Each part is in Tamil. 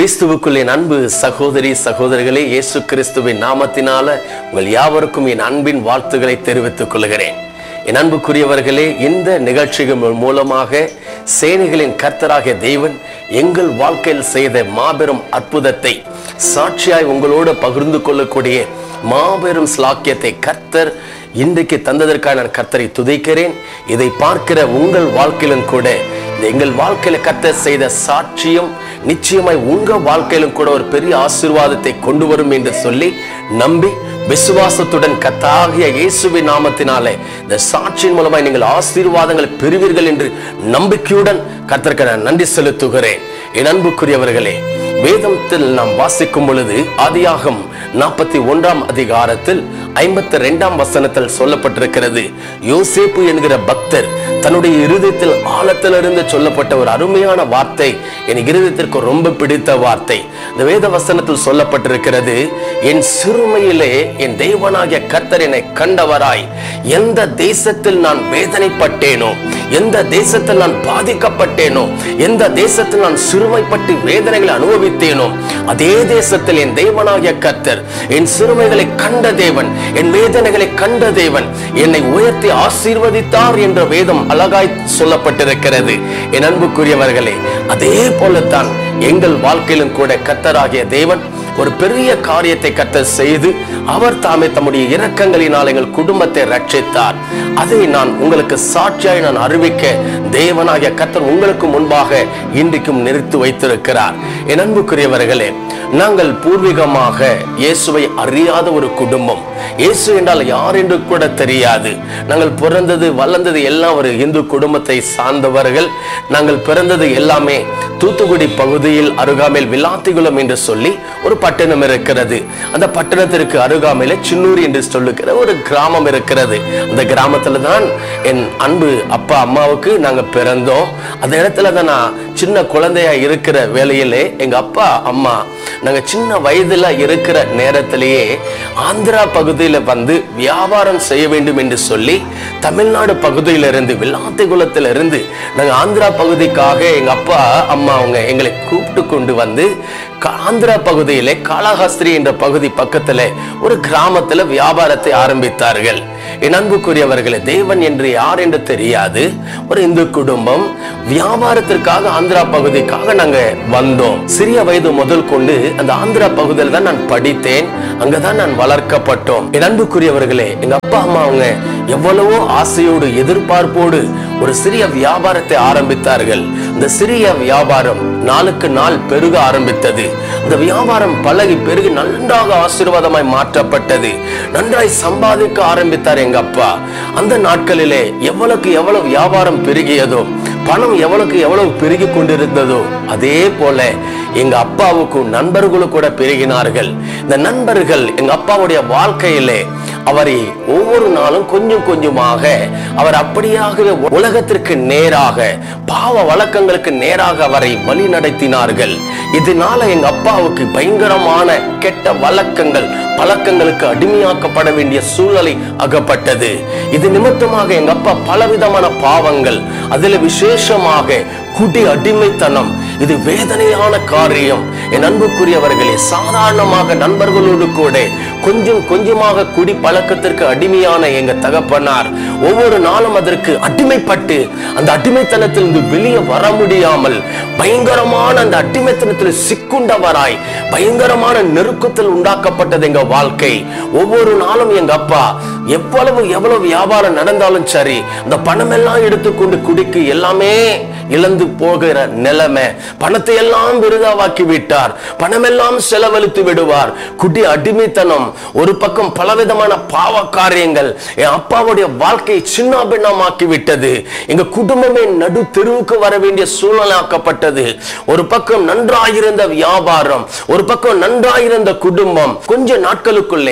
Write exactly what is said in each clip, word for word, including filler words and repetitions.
கிறிஸ்துவுக்குள்ளே அன்பு சகோதரி சகோதரிகளே, இயேசு கிறிஸ்துவின் நாமத்தினால உங்கள் யாவருக்கும் என் அன்பின் வாழ்த்துக்களை தெரிவித்துக் கொள்கிறேன். என் அன்புக்குரியவர்களே, இந்த நிகழ்ச்சிகள் மூலமாக சேனைகளின் கர்த்தராகிய தேவன் எங்கள் வாழ்க்கையில் செய்த மாபெரும் அற்புதத்தை சாட்சியாய் உங்களோடு பகிர்ந்து கொள்ளக்கூடிய மாபெரும் ஸ்லாக்கியத்தை கர்த்தர் இன்றைக்கு தந்ததற்காக நான் கர்த்தரை துதிக்கிறேன். இதை பார்க்கிற உங்கள் வாழ்க்கையிலும் கூட எங்கள் வாழ்க்கையில கர்த்தர் செய்த சாட்சியம் நிச்சயமாய் உங்க வாழ்க்கையிலும் கூட ஒரு பெரிய ஆசீர்வாதத்தை கொண்டு வரும் என்று சொல்லி நம்பி விசுவாசத்துடன் கர்த்தராகிய இயேசுவின் நாமத்தினாலே இந்த சாட்சியின் மூலமாய் நீங்கள் ஆசீர்வாதங்களை பெறுவீர்கள் என்று நம்பிக்கையுடன் கர்த்தருக்கு நான் நன்றி செலுத்துகிறேன். என் அன்புக்குரியவர்களே, வேதத்தில் நாம் வாசிக்கும் பொழுது ஆதியாகமம் நாற்பத்தி ஒன்றாம் அதிகாரத்தில் ஐம்பத்தி இரண்டாம் வசனத்தில் சொல்லப்பட்டிருக்கிறது, யோசேப்பு என்கிற பக்தர் தன்னுடைய இருதயத்தில் ஆழத்திலிருந்து சொல்லப்பட்ட ஒரு அருமையான வார்த்தை என் இருதயத்திற்கு ரொம்ப பிடித்த வார்த்தை. இந்த வேத வசனத்தில் சொல்லப்பட்டிருக்கிறது, என் சிறுமையிலே என் தேவனாகிய கர்த்தர் என்னை கண்டவராய், எந்த தேசத்தில் நான் வேதனைப்பட்டேனோ, எந்த தேசத்தில் நான் பாதிக்கப்பட்டேனோ, எந்த தேசத்தில் நான் சிறுமைப்பட்டு வேதனைகளை அனுபவித்தேனோ, அதே தேசத்தில் என் தேவனாகிய கர்த்தர் என் சிறுமைகளை கண்ட தேவன், என் வேதனைகளை கண்ட தேவன் என்னை உயர்த்தி ஆசீர்வதித்தார் என்ற வேதம் அழகாய் சொல்லப்பட்டிருக்கிறது. என் அன்புக்குரியவர்களே, அதே போலத்தான் எங்கள் வாழ்க்கையிலும் கூட கர்த்தராகிய தேவன் ஒரு பெரிய காரியத்தை கர்த்தர் செய்து அவர் தாமே தம்முடைய இரக்கங்களினால் எங்கள் குடும்பத்தை ரட்சித்தார். அதை நான் உங்களுக்கு சாட்சியாய் நான் அறிவிக்க தேவனாகிய கர்த்தர் உங்களுக்கு முன்பாக இன்றைக்கும் நிறுத்தி வைத்திருக்கிறார். என் அன்புக்குரியவர்களே, நாங்கள் பூர்வீகமாக இயேசுவை அறியாத ஒரு குடும்பம். இயேசு என்றால் யார் என்று கூட தெரியாது. நாங்கள் பிறந்தது வளர்ந்தது எல்லாம் ஒரு இந்து குடும்பத்தை சார்ந்தவர்கள். நாங்கள் பிறந்தது எல்லாமே தூத்துக்குடி பகுதியில் அருகாமையில் விளாத்திகுளம் என்று சொல்லி ஒரு பட்டணம் இருக்கிறது. அந்த பட்டணத்திற்கு அருகாமையில சின்னூர் என்று சொல்லுகிற ஒரு கிராமம் இருக்கிறது. அந்த கிராமத்துல தான் என் அன்பு அப்பா அம்மாவுக்கு நாங்க பிறந்தோம். அந்த இடத்துல தான் நான் சின்ன குழந்தையா இருக்கிற வேளையிலே எங்க அப்பா அம்மா நாங்க சின்ன வயதுல இருக்கிற நேரத்திலேயே ஆந்திரா பகுதியில வந்து வியாபாரம் செய்ய வேண்டும் என்று சொல்லி தமிழ்நாடு பகுதியிலிருந்து விளாத்திகுளத்திலிருந்து நாங்க ஆந்திரா பகுதிக்காக எங்க அப்பா அம்மா அவங்க எங்களை கூப்பிட்டு கொண்டு வந்து ஆந்திரா பகுதியிலே காளஹஸ்தி என்ற பகுதி பக்கத்துல ஒரு கிராமத்துல வியாபாரத்தை ஆரம்பித்தார்கள். என் அன்புக்குரியவர்களே, தேவன் என்று யார் என்று தெரியாது ஒரு இந்து குடும்பம் வியாபாரத்திற்காக ஆந்திரா பகுதிக்காக நாங்க வந்தோம். சிறிய வயது முதல் கொண்டு அந்த ஆந்திரா பகுதியில் தான் நான் படித்தேன், அங்கதான் நான் வளர்க்கப்பட்டோம். என் அன்புக்குரியவர்களே, எங்க அப்பா அம்மா அவங்க எவ்வளவோ ஆசையோடு எதிர்பார்ப்போடு ஒரு சிறிய வியாபாரத்தை ஆரம்பித்தார்கள். இந்த சிறிய வியாபாரம் நாளுக்கு நாள் பெருக ஆரம்பித்தது. இந்த வியாபாரம் பழகி பெருகி நன்றாக ஆசீர்வாதமாய் மாற்றப்பட்டது. நன்றாய் சம்பாதிக்க ஆரம்பித்தார் எங்க அப்பா. அந்த நாட்களிலே எவ்வளவுக்கு எவ்வளவு வியாபாரம் பெருகியதோ, பணம் எவ்வளவுக்கு எவ்வளவு பெருகி கொண்டிருந்ததோ, அதே போல எங்க அப்பாவுக்கும் நண்பர்களும் கூட பெருகினார்கள். இந்த நண்பர்கள் எங்க அப்பாவுடைய வாழ்க்கையிலே அவரை ஒவ்வொரு நாளும் கொஞ்சம் கொஞ்சமாக அவர் அப்படியாகவே உலகத்திற்கு நேராக பாவ வழக்கங்களுக்கு நேராக அவரை வழி நடத்தினார்கள். இதனால எங்க அப்பாவுக்கு பயங்கரமான கெட்ட வழக்கங்கள் பழக்கங்களுக்கு அடிமையாக்கப்பட வேண்டிய சூழ்நிலை அகப்பட்டது. இது நிமித்தமாக எங்க அப்பா பலவிதமான பாவங்கள், அதில் விசேஷமாக குடி அடிமைத்தனம், இது வேதனையான காரியம். என் அன்புக்குரியவர்களே, சாதாரணமாக நண்பர்களோடு கூட கொஞ்சம் கொஞ்சமாக குடி பழக்கத்திற்கு அடிமையான எங்க தகப்பனார் ஒவ்வொரு நாளும் அதற்கு அடிமைப்பட்டு அந்த அடிமைத்தனத்திலிருந்து வெளியே வர முடியாமல் பயங்கரமான அந்த அடிமைத்தனத்தில் சிக்குண்டவராய் பயங்கரமான நெருக்கத்தில் உண்டாக்கப்பட்டது எங்க வாழ்க்கை. ஒவ்வொரு நாளும் எங்க அப்பா எவ்வளவு எவ்வளவு வியாபாரம் நடந்தாலும் சரி, அந்த பணம் எல்லாம் எடுத்துக்கொண்டு குடிக்கு எல்லாமே இழந்து போகிற நிலைமை. பணத்தை எல்லாம் விருதாவாக்கி விட்டார், பணம் எல்லாம் செலவழித்து விடுவார். குடி அடிமைத்தனம் ஒரு பக்கம், பலவிதமான பாவ காரியங்கள் என் அப்பாவுடைய வாழ்க்கையை சின்ன பின்னமாக்கி விட்டது. எங்க குடும்பமே நடு தெருவுக்கு வர வேண்டிய சூழ்நிலை ஆக்கப்பட்டது. ஒரு பக்கம் நன்றாயிருந்த வியாபாரம், ஒரு பக்கம் நன்றாயிருந்த குடும்பம். கொஞ்ச நாட்களுக்குள்ளே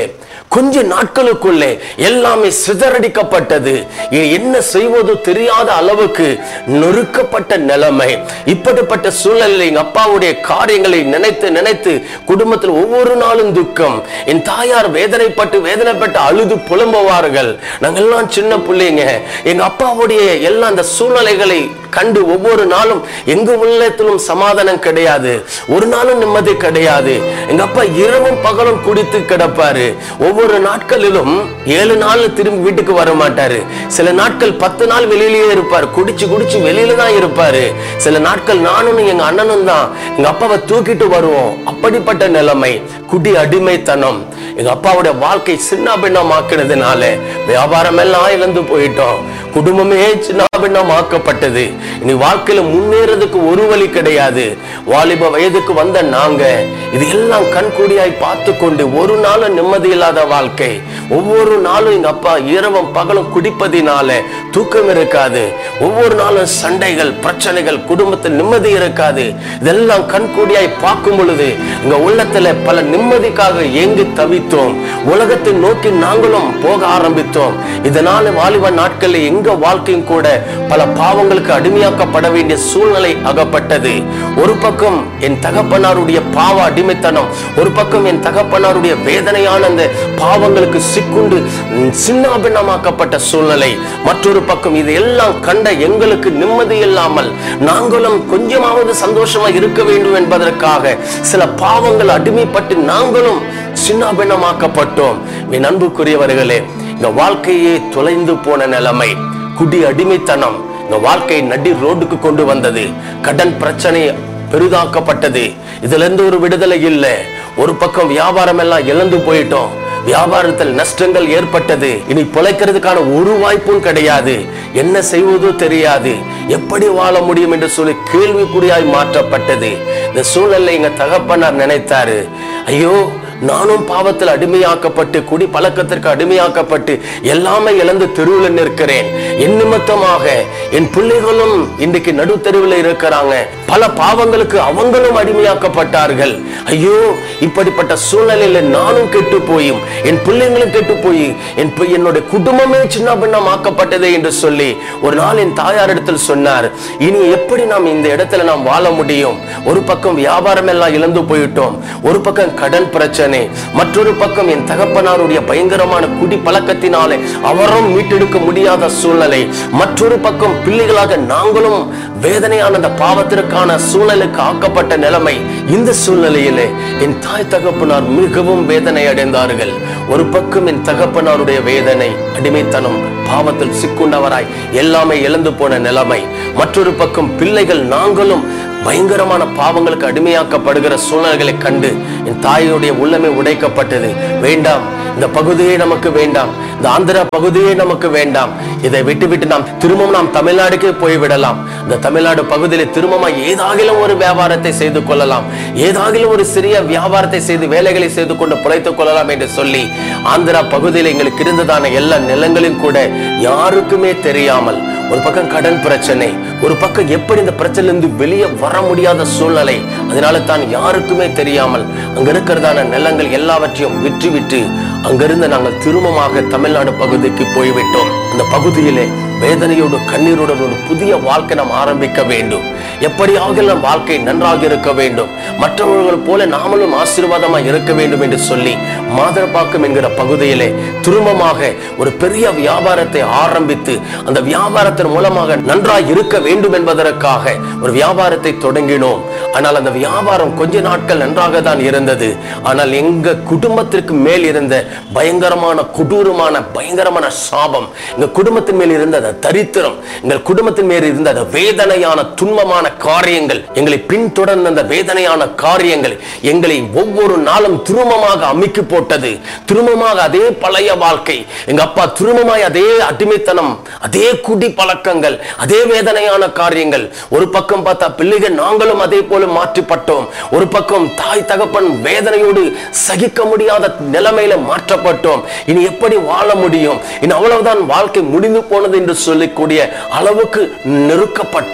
கொஞ்ச நாட்களுக்குள்ளே எல்லாமே சிதறடிக்கப்பட்டது. என்ன செய்வதோ தெரியாத அளவுக்கு நொறுக்கப்பட்ட நிலைமை. இப்படிப்பட்ட சூழலில் எங்க அப்பாவுடைய காரியங்களை நினைத்து நினைத்து குடும்பத்தில் ஒவ்வொரு நாளும் துக்கம். என் தாயார் வேதனைப்பட்டு வேதனைப்பட்டு அழுது புலம்புவார்கள். நாங்கெல்லாம் சின்ன பிள்ளைங்க. எங்க அப்பாவுடைய எல்லா அந்த சூழ்நிலைகளை கண்டு ஒவ்வொரு நாளும் எங்க உள்ளத்திலும் சமாதானம் கிடையாது, ஒரு நாளும் நிம்மதி கிடையாது. எங்க அப்பா இரவும் பகலும் குடித்து கிடப்பாரு. ஒவ்வொரு நாட்களிலும் ஏழு நாள் திரும்பி வீட்டுக்கு வர மாட்டாரு. சில நாட்கள் பத்து நாள் வெளியிலேயே இருப்பார். குடிச்சு குடிச்சு வெளியில தான் இருப்பாரு. சில நாட்கள் நானும் எங்க அண்ணனும் தான் எங்க அப்பாவை தூக்கிட்டு வருவோம். அப்படிப்பட்ட நிலைமை, குடி அடிமைத்தனம். எங்க அப்பாவுடைய வாழ்க்கை சின்ன பின்னமாக்குனதுனால வியாபாரம் எல்லாம் இழந்து போயிட்டோம். குடும்பமே சின்ன பின்னமாக்கப்பட்டது. இனி வாழ்க்கையில முன்னேறதுக்கு ஒரு வழி கிடையாது. வாலிப வயதுக்கு வந்த நாங்க இது எல்லாம் கண்கூடியாய் பார்த்து கொண்டு ஒரு நாளும் நிம்மதி இல்லாத வாழ்க்கை. ஒவ்வொரு நாளும் எங்க அப்பா இரவும் பகலும் குடிப்பதினால தூக்கம் இருக்காது. ஒவ்வொரு நாளும் சண்டைகள், பிரச்சனைகள், குடும்பத்தில் நிம்மதி இருக்காது. இதெல்லாம் கண்கூடியாய் பார்க்கும் பொழுது எங்க உள்ளத்துல பல நிம்மதிக்காக ஏங்கி தவித்தோம். உலகத்தை நோக்கி நாங்களும் போக ஆரம்பித்தோம். இதனால வாலிப நாட்களில் எங்க வாழ்க்கையும் கூட பல பாவங்களுக்கு அடிமையாக்கப்பட வேண்டிய சூழ்நிலை அகப்பட்டது. ஒரு பக்கம் என் தகப்பனாருடைய பாவ அடிமைத்தனம், ஒரு பக்கம் என் தகப்பனாருடைய வேதனையான அந்த பாவங்களுக்கு சிக்குண்டு சின்னாபின்னமாக்கப்பட்ட சூழ்நிலை, மற்றொரு பக்கம் இது எல்லாம் கண்ட எங்களுக்கு நிம்மதி இல்லாமல் நாங்களும் கொஞ்சமாவது சந்தோஷமா இருக்க வேண்டும் என்பதற்காக சில பாவங்கள் அடிமைப்பட்டு நாங்களும் சின்னாபின்னமாக்கப்பட்டோம். என் அன்புக்குரியவர்களே, இந்த வாழ்க்கையே தொலைந்து போன நிலைமை, குடி அடிமைத்தனம் இந்த வாழ்க்கை நடி ரோடுக்கு கொண்டு வந்தது. கடன் பிரச்சனை பெரிதாக்கப்பட்டது. இதுல இருந்து ஒரு விடுதலை இல்லை. ஒரு பக்கம் வியாபாரம் எல்லாம் இழந்து போயிட்டோம். வியாபாரத்தில் நஷ்டங்கள் ஏற்பட்டது. இனி பிழைக்கிறதுக்கான ஒரு வாய்ப்பும் கிடையாது. என்ன செய்வதோ தெரியாது. எப்படி வாழ முடியும் என்று சொல்லி கேள்விக்குறியாய் மாற்றப்பட்டது. இந்த சூழலை எங்க தகப்பனார் நினைத்தாரு, ஐயோ நானும் பாவத்தில் அடிமையாக்கப்பட்டு குடி பழக்கத்திற்கு அடிமையாக்கப்பட்டு எல்லாமே இழந்து தெருவில் நிற்கிறேன். என் நிமித்தமாக என் பிள்ளைகளும் இன்றைக்கு நடு தெருவில் இருக்கிறாங்க. பல பாவங்களுக்கு அவங்களும் அடிமையாக்கப்பட்டார்கள். ஐயோ இப்படிப்பட்ட சூழ்நிலையில நானும் கெட்டு போயும் என் பிள்ளைங்களும் கெட்டு போய் என் என்னுடைய குடும்பமே சின்ன பின்னமாக்கப்பட்டதே என்று சொல்லி ஒரு நாள் என் தாயார் இடத்தில் சொன்னார், இனி எப்படி நாம் இந்த இடத்துல நாம் வாழ முடியும்? ஒரு பக்கம் வியாபாரம் எல்லாம் இழந்து போயிட்டோம், ஒரு பக்கம் கடன் பிரச்சனை, மற்றொரு பக்கம் என் தகப்பனாருடைய பயங்கரமான குடி பழக்கத்தினாலே அவரும் மீட்டெடுக்க முடியாத சூழ்நிலை, மற்றொரு பக்கம் பிள்ளைகளாக நாங்களும் வேதனையான அந்த பாவத்திற்கான சூழலுக்கு ஆக்கப்பட்ட நிலைமை. இந்த சூழ்நிலையிலே என் தாய் தகப்பனார் மிகவும் வேதனை அடைந்தார்கள். ஒரு பக்கம் என் தகப்பனாருடைய வேதனை, அடிமைத்தனம், பாவத்தில் சிக்குண்டவராய் எல்லாமே இழந்து போன நிலைமை, மற்றொரு பக்கம் பிள்ளைகள் நாங்களும் பயங்கரமான பாவங்களுக்கு அடிமையாக்கப்படுகிற சூழ்நிலைகளை கண்டு என் தாயுடைய உள்ளமே உடைக்கப்பட்டது. வேண்டாம், இந்த பகுதியே நமக்கு வேண்டாம், இந்த ஆந்திரா பகுதியே நமக்கு வேண்டாம், இதை விட்டு விட்டு நாம் திரும்பவும் நாம் தமிழ்நாடுக்கே போய்விடலாம். இந்த தமிழ்நாடு பகுதியில் திரும்பமா ஏதாகிலும் ஒரு வியாபாரத்தை செய்து கொள்ளலாம், ஏதாகிலும் ஒரு சிறிய வியாபாரத்தை செய்து வேலைகளை செய்து கொண்டு பிழைத்துக் கொள்ளலாம் என்று சொல்லி ஆந்திரா பகுதியில் எங்களுக்கு இருந்ததான எல்லா நிலங்களையும் கூட யாருக்குமே தெரியாமல், ஒரு பக்கம் கடன் பிரச்சனை, ஒரு பக்கம் எப்படி இந்த பிரச்சனையிலிருந்து வெளியே வர முடியாத சூழ்நிலை, அதனால தான் யாருக்குமே தெரியாமல் அங்க இருக்கிறதான நிலங்கள் எல்லாவற்றையும் விற்று விட்டு அங்கிருந்து நாங்கள் திரும்பமாக தமிழ்நாடு பகுதிக்கு போய்விட்டோம். அந்த பகுதியிலே வேதனையோடு கண்ணீரோடு ஒரு புதிய வாழ்க்கை நாம் ஆரம்பிக்க வேண்டும். எப்படியாக நம் வாழ்க்கை நன்றாக இருக்க வேண்டும், மற்றவர்கள் போல நாமளும் ஆசீர்வாதமாக இருக்க வேண்டும் என்று சொல்லி மாதரப்பாக்கம் என்கிற பகுதியிலே திரும்பமாக ஒரு பெரிய வியாபாரத்தை ஆரம்பித்து அந்த வியாபாரத்தின் மூலமாக நன்றாக இருக்க வேண்டும் என்பதற்காக ஒரு வியாபாரத்தை தொடங்கினோம். ஆனால் அந்த வியாபாரம் கொஞ்ச நாட்கள் நன்றாக தான் இருந்தது. ஆனால் எங்க குடும்பத்திற்கு மேல் இருந்த பயங்கரமான கொடூரமான பயங்கரமான சாபம், எங்க குடும்பத்தின் மேல் இருந்த தரித்திரம், எங்கள் குடும்பத்தின் மேல் இருந்த அந்த வேதனையான துன்பமான காரியங்கள், எங்களை பின்தொடர்ந்த அந்த வேதனையான காரியங்கள் எங்களை ஒவ்வொரு நாளும் திரும்பமாக அமுக்கி போட்டது. திரும்பமாக அதே பழைய வாழ்க்கை, எங்க அப்பா திரும்பமாய் அதே அடிமைத்தனம், அதே குடி பழக்கங்கள், அதே வேதனையான காரியங்கள். ஒரு பக்கம் பார்த்தா பிள்ளைகள் நாங்களும் அதே போல மாற்றப்பட்டோம். ஒரு பக்கம் தாய் தகப்பன் வேதனையோடு சகிக்க முடியாத நிலைமையில மாற்றப்பட்டோம். இனி எப்படி வாழ முடியும்? இனி அவ்வளவுதான், வாழ்க்கை முடிந்து போனது என்று சொல்லக்கூடிய அளவுக்கு நெருக்கப்பட்டோம்.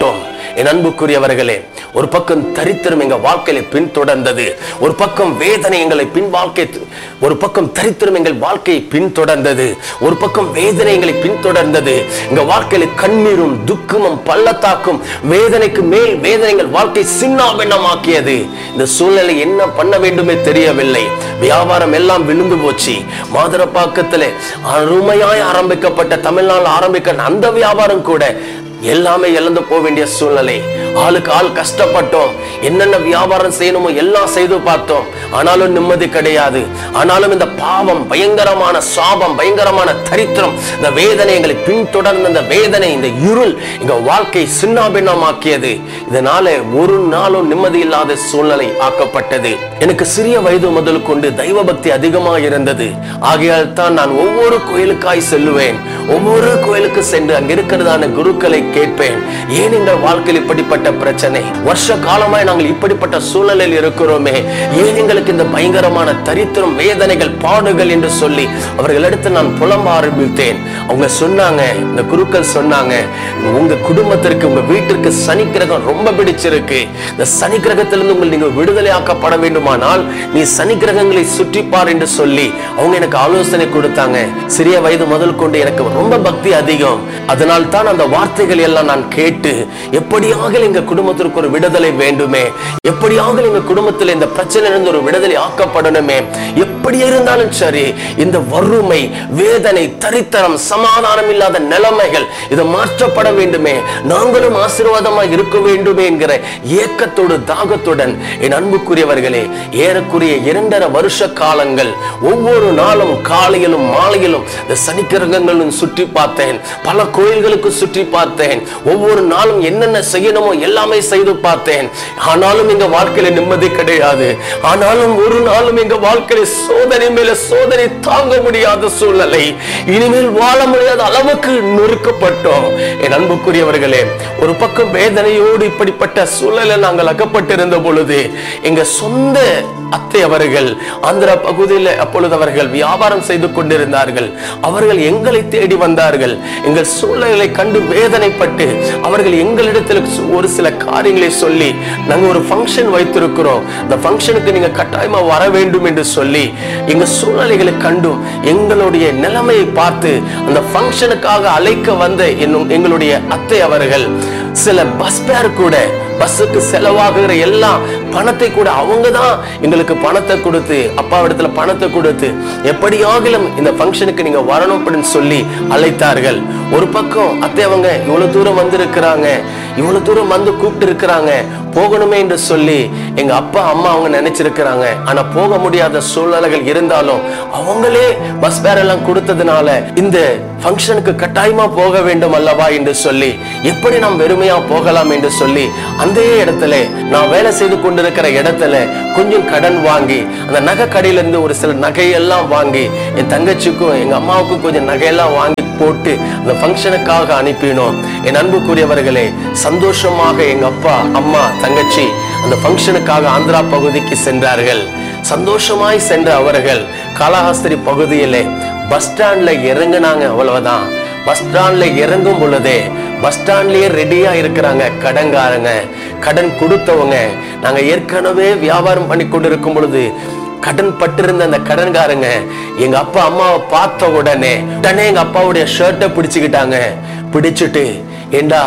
என் அன்புக்குரியவர்களே, ஒரு பக்கம் தரித்திரம் எங்க வாழ்க்கையில பின்தொடர்ந்தது, ஒரு பக்கம் வேதனை எங்களை பின் வாழ்க்கை ஒரு பக்கம் தரித்திரம் எங்கள் வாழ்க்கையை பின்தொடர்ந்தது, ஒரு பக்கம் வேதனை எங்களை பின்தொடர்ந்தது. எங்க வாழ்க்கையில கண்ணீரும் துக்கமும் பள்ளத்தாக்கும் வேதனைக்கு மேல் வேதனை எங்கள் வாழ்க்கை சின்னாபின்னமாக்கியது. இந்த சூழ்நிலை என்ன பண்ண வேண்டுமே தெரியவில்லை. வியாபாரம் எல்லாம் விழுந்து போச்சு. மாதரப்பாக்கத்துல அருமையாய் ஆரம்பிக்கப்பட்ட தமிழ்நாடு ஆரம்பிக்க அந்த வியாபாரம் கூட எல்லாமே இழந்து போக வேண்டிய சூழ்நிலை. ஆளுக்கு ஆள் கஷ்டப்பட்டோம், என்னென்ன வியாபாரம் செய்யணுமோ எல்லாம் செய்து பார்த்தோம், ஆனாலும் நிம்மதி கிடையாது. ஆனாலும் இந்த பாவம், பயங்கரமான சாபம், பயங்கரமான தரித்திரம், இந்த வேதனை எங்களை பின்தொடர்ந்த இந்த வேதனை, இந்த இருள் எங்க வாழ்க்கை சின்னாபின்னமாக்கியது. இதனால ஒரு நாளும் நிம்மதி இல்லாத சூழ்நிலை ஆக்கப்பட்டது. எனக்கு சிறிய வயது முதல் கொண்டு தெய்வ பக்தி அதிகமாக இருந்தது. ஆகையால் தான் நான் ஒவ்வொரு கோயிலுக்காய் செல்லுவேன். ஒவ்வொரு கோயிலுக்கு சென்று அங்க இருக்கிறதான குருக்களை கேட்பேன். ஏன் எங்கள் வாழ்க்கையில் இப்படிப்பட்ட பிரச்சனை, வருஷ காலமாய் நாங்கள் இப்படிப்பட்ட சூழலில் இருக்கிறோமே, ஏன் எங்களுக்கு இந்த பயங்கரமான தரித்திரம், வேதனைகள், பாடுகள் என்று சொல்லி அவர்களிடத்து நான் புலம்ப ஆரம்பித்தேன். அவங்க சொன்னாங்க, இந்த குருக்கள் சொன்னாங்க, உங்க குடும்பத்திற்கு, உங்க வீட்டிற்கு சனி கிரகம் ரொம்ப பிடிச்சிருக்கு. இந்த சனி கிரகத்திலிருந்து உங்கள் நீங்க விடுதலை ஆக்கப்பட வேண்டுமானால் நீ சனி கிரகங்களை சுற்றிப்பார் என்று சொல்லி அவங்க எனக்கு ஆலோசனை கொடுத்தாங்க. சிறிய வயது முதல் கொண்டு எனக்கு ரொம்ப பக்தி அதிகம். அதனால் தான் அந்த வார்த்தைகள் எல்லாம் நான் கேட்டு, எப்படியாக எங்க குடும்பத்திற்கு ஒரு விடுதலை வேண்டுமே, எப்படியாக எங்க குடும்பத்தில் இந்த பிரச்சனையிலிருந்து ஒரு விடுதலை ஆக்கப்படணுமே, எப்படி இருந்தாலும் சரி இந்த வறுமை, வேதனை, தரித்திரம், சமாதானம் இல்லாத நிலைமைகள் இது மாற்றப்பட வேண்டுமே, நாங்களும் ஆசீர்வாதமாக இருக்க வேண்டுமே என்கிற ஏக்கத்தோடு தாகத்துடன் என் அன்புக்குரியவர்களே, ஏறக்குறைய இரண்டரை வருஷ காலங்கள் ஒவ்வொரு நாளும் காலையிலும் மாலையிலும் இந்த சனிக்கிரகங்களும் சுற்றி பார்த்தேன். பல கோயில்களுக்கு சுற்றி பார்த்தேன். ஒவ்வொரு நாளும் என்னென்ன செய்யணுமோ எல்லாமே செய்து பார்த்தேன். ஆனாலும் எங்க வாழ்க்கையில நிம்மதி கிடையாது. ஆனாலும் ஒரு நாளும் எங்க வாழ்க்கையில சோதனை மேல சோதனை தாங்க முடியாத சூழ்நிலை. இனிமேல் வாழ முடியாத அளவுக்கு நொறுக்கப்பட்டோம். என் அன்புக்குரியவர்களே, ஒரு பக்கம் வேதனையோடு இப்படிப்பட்ட சூழலை நாங்கள் அகப்பட்டிருந்த பொழுது எங்க சொந்த அத்தை அவர்கள் ஆந்திரா பகுதியில் அப்பொழுது அவர்கள் வியாபாரம் செய்து கொண்டிருந்தார்கள். அவர்கள் எங்களை தேடி வந்தார்கள். எங்கள் சூழ்நிலை கண்டு வேதனைப்பட்டு அவர்கள் எங்களிடத்தில் ஒரு சில காரியங்களை சொல்லி, நாங்க ஒரு ஃபங்க்ஷன் வைத்திருக்கிறோம், அந்த ஃபங்க்ஷனுக்கு நீங்க கட்டாயமா வர வேண்டும் என்று சொல்லி எங்க சூழ்நிலைகளை கண்டும் எங்களுடைய நிலைமையை பார்த்து அந்த ஃபங்க்ஷனுக்காக அழைக்க வந்த எங்களுடைய அத்தை அவர்கள் சில பஸ் பேர் கூட, பஸ்ஸுக்கு செலவாகுகிற எல்லா பணத்தை கூட அவங்க தான் எங்களுக்கு பணத்தை கொடுத்து, அப்பாவிடத்துல பணத்தை கொடுத்து, எப்படியாகிலும் இந்த ஃபங்க்ஷனுக்கு நீங்க வரணும் அப்படின்னு சொல்லி அழைத்தார்கள். ஒரு பக்கம் அத்தை அவங்க இவ்வளவு தூரம் வந்திருக்கிறாங்க, இவ்வளவு தூரம் வந்து கூப்பிட்டு இருக்கிறாங்க, போகணுமே என்று சொல்லி எங்க அப்பா அம்மா அவங்க நினைச்சிருக்கிறாங்க. ஆனா போக முடியாத சூழ்நிலைகள் இருந்தாலும் அவங்களே பஸ் பேர் எல்லாம் கொடுத்ததுனால இந்த ஃபங்க்ஷனுக்கு கட்டாயமா போக வேண்டும் அல்லவா என்று சொல்லி, எப்படி நாம் வெறுமையா போகலாம் என்று சொல்லி அந்த இடத்துல, நான் வேலை செய்து கொண்டிருக்கிற இடத்துல கொஞ்சம் கடன் வாங்கி அந்த நகை கடையில இருந்து ஒரு சில நகையெல்லாம் வாங்கி என் தங்கச்சிக்கும் எங்க அம்மாவுக்கும் கொஞ்சம் நகையெல்லாம் வாங்கி போட்டு அந்த ஃபங்க்ஷனுக்காக அனுப்பினோம். என் அன்புக்குரியவர்களே, சந்தோஷமாக எங்க அப்பா அம்மா தங்கச்சி அந்த ஃபங்க்ஷனுக்காக ஆந்திரா பகுதிக்கு சென்றார்கள். சந்தோஷமாய் சென்ற அவர்கள் காளஹஸ்தி பகுதியிலே பஸ் ஸ்டாண்ட்ல இறங்கினாங்க. அவ்வளவுதான். பஸ் ஸ்டாண்ட்ல இறங்கும் பொழுதே பஸ் ஸ்டாண்ட்லயே ரெடியா இருக்கிறாங்க கடன்காரங்க, கடன் கொடுத்தவங்க. நாங்க ஏற்கனவே வியாபாரம் பண்ணி கொண்டு இருக்கும் பொழுது கடன் பட்டிருந்த அந்த கடன்காரங்க எங்க அப்பா அம்மாவை பார்த்த உடனே உடனே எங்க அப்பாவுடைய ஷர்ட்டை பிடிச்சுக்கிட்டாங்க. பிடிச்சிட்டு, ஏண்டா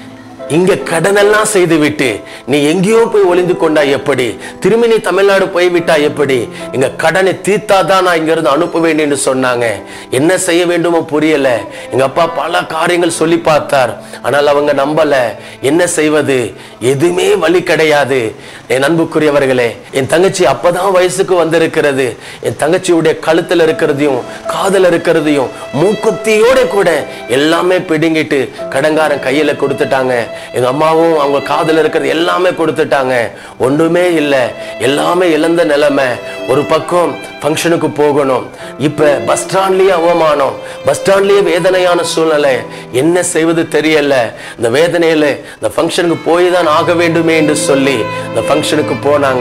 இங்க கடன் எல்லாம் செய்து விட்டு நீ எங்கேயோ போய் ஒளிந்து கொண்டா எப்படி, திரும்பி நீ தமிழ்நாடு போய்விட்டா எப்படி, எங்க கடனை தீர்த்தாதான் நான் இங்க இருந்து அனுப்ப வேண்டும் என்று சொன்னாங்க. என்ன செய்ய வேண்டுமோ புரியல. எங்க அப்பா பல காரியங்கள் சொல்லி பார்த்தார், ஆனால் அவங்க நம்பல. என்ன செய்வது, எதுவுமே வழி கிடையாது. என் அன்புக்குரியவர்களே, என் தங்கச்சி அப்பதான் வயசுக்கு வந்திருக்கிறது. என் தங்கச்சியுடைய கழுத்துல இருக்கிறதையும் காதல இருக்கிறதையும் மூக்குத்தியோட கூட எல்லாமே பிடுங்கிட்டு கடன்காரன் கையில கொடுத்துட்டாங்க. எங்க அம்மாவும் அவங்க காதல இருக்கிறது எல்லாமே கொடுத்துட்டாங்க. ஒன்றுமே இல்லை, எல்லாமே இழந்த நிலைமை. ஒரு பக்கம் ஃபங்க்ஷனுக்கு போகணும், இப்ப பஸ் ஸ்டாண்ட்லயே அவமானம், பஸ் ஸ்டாண்ட்லயே வேதனையான சூழ்நிலை. என்ன செய்வது தெரியல. இந்த வேதனையில இந்த ஃபங்க்ஷனுக்கு போய் தான் ஆக வேண்டுமே என்று சொல்லி இந்த ஃபங்க்ஷனுக்கு போனாங்க.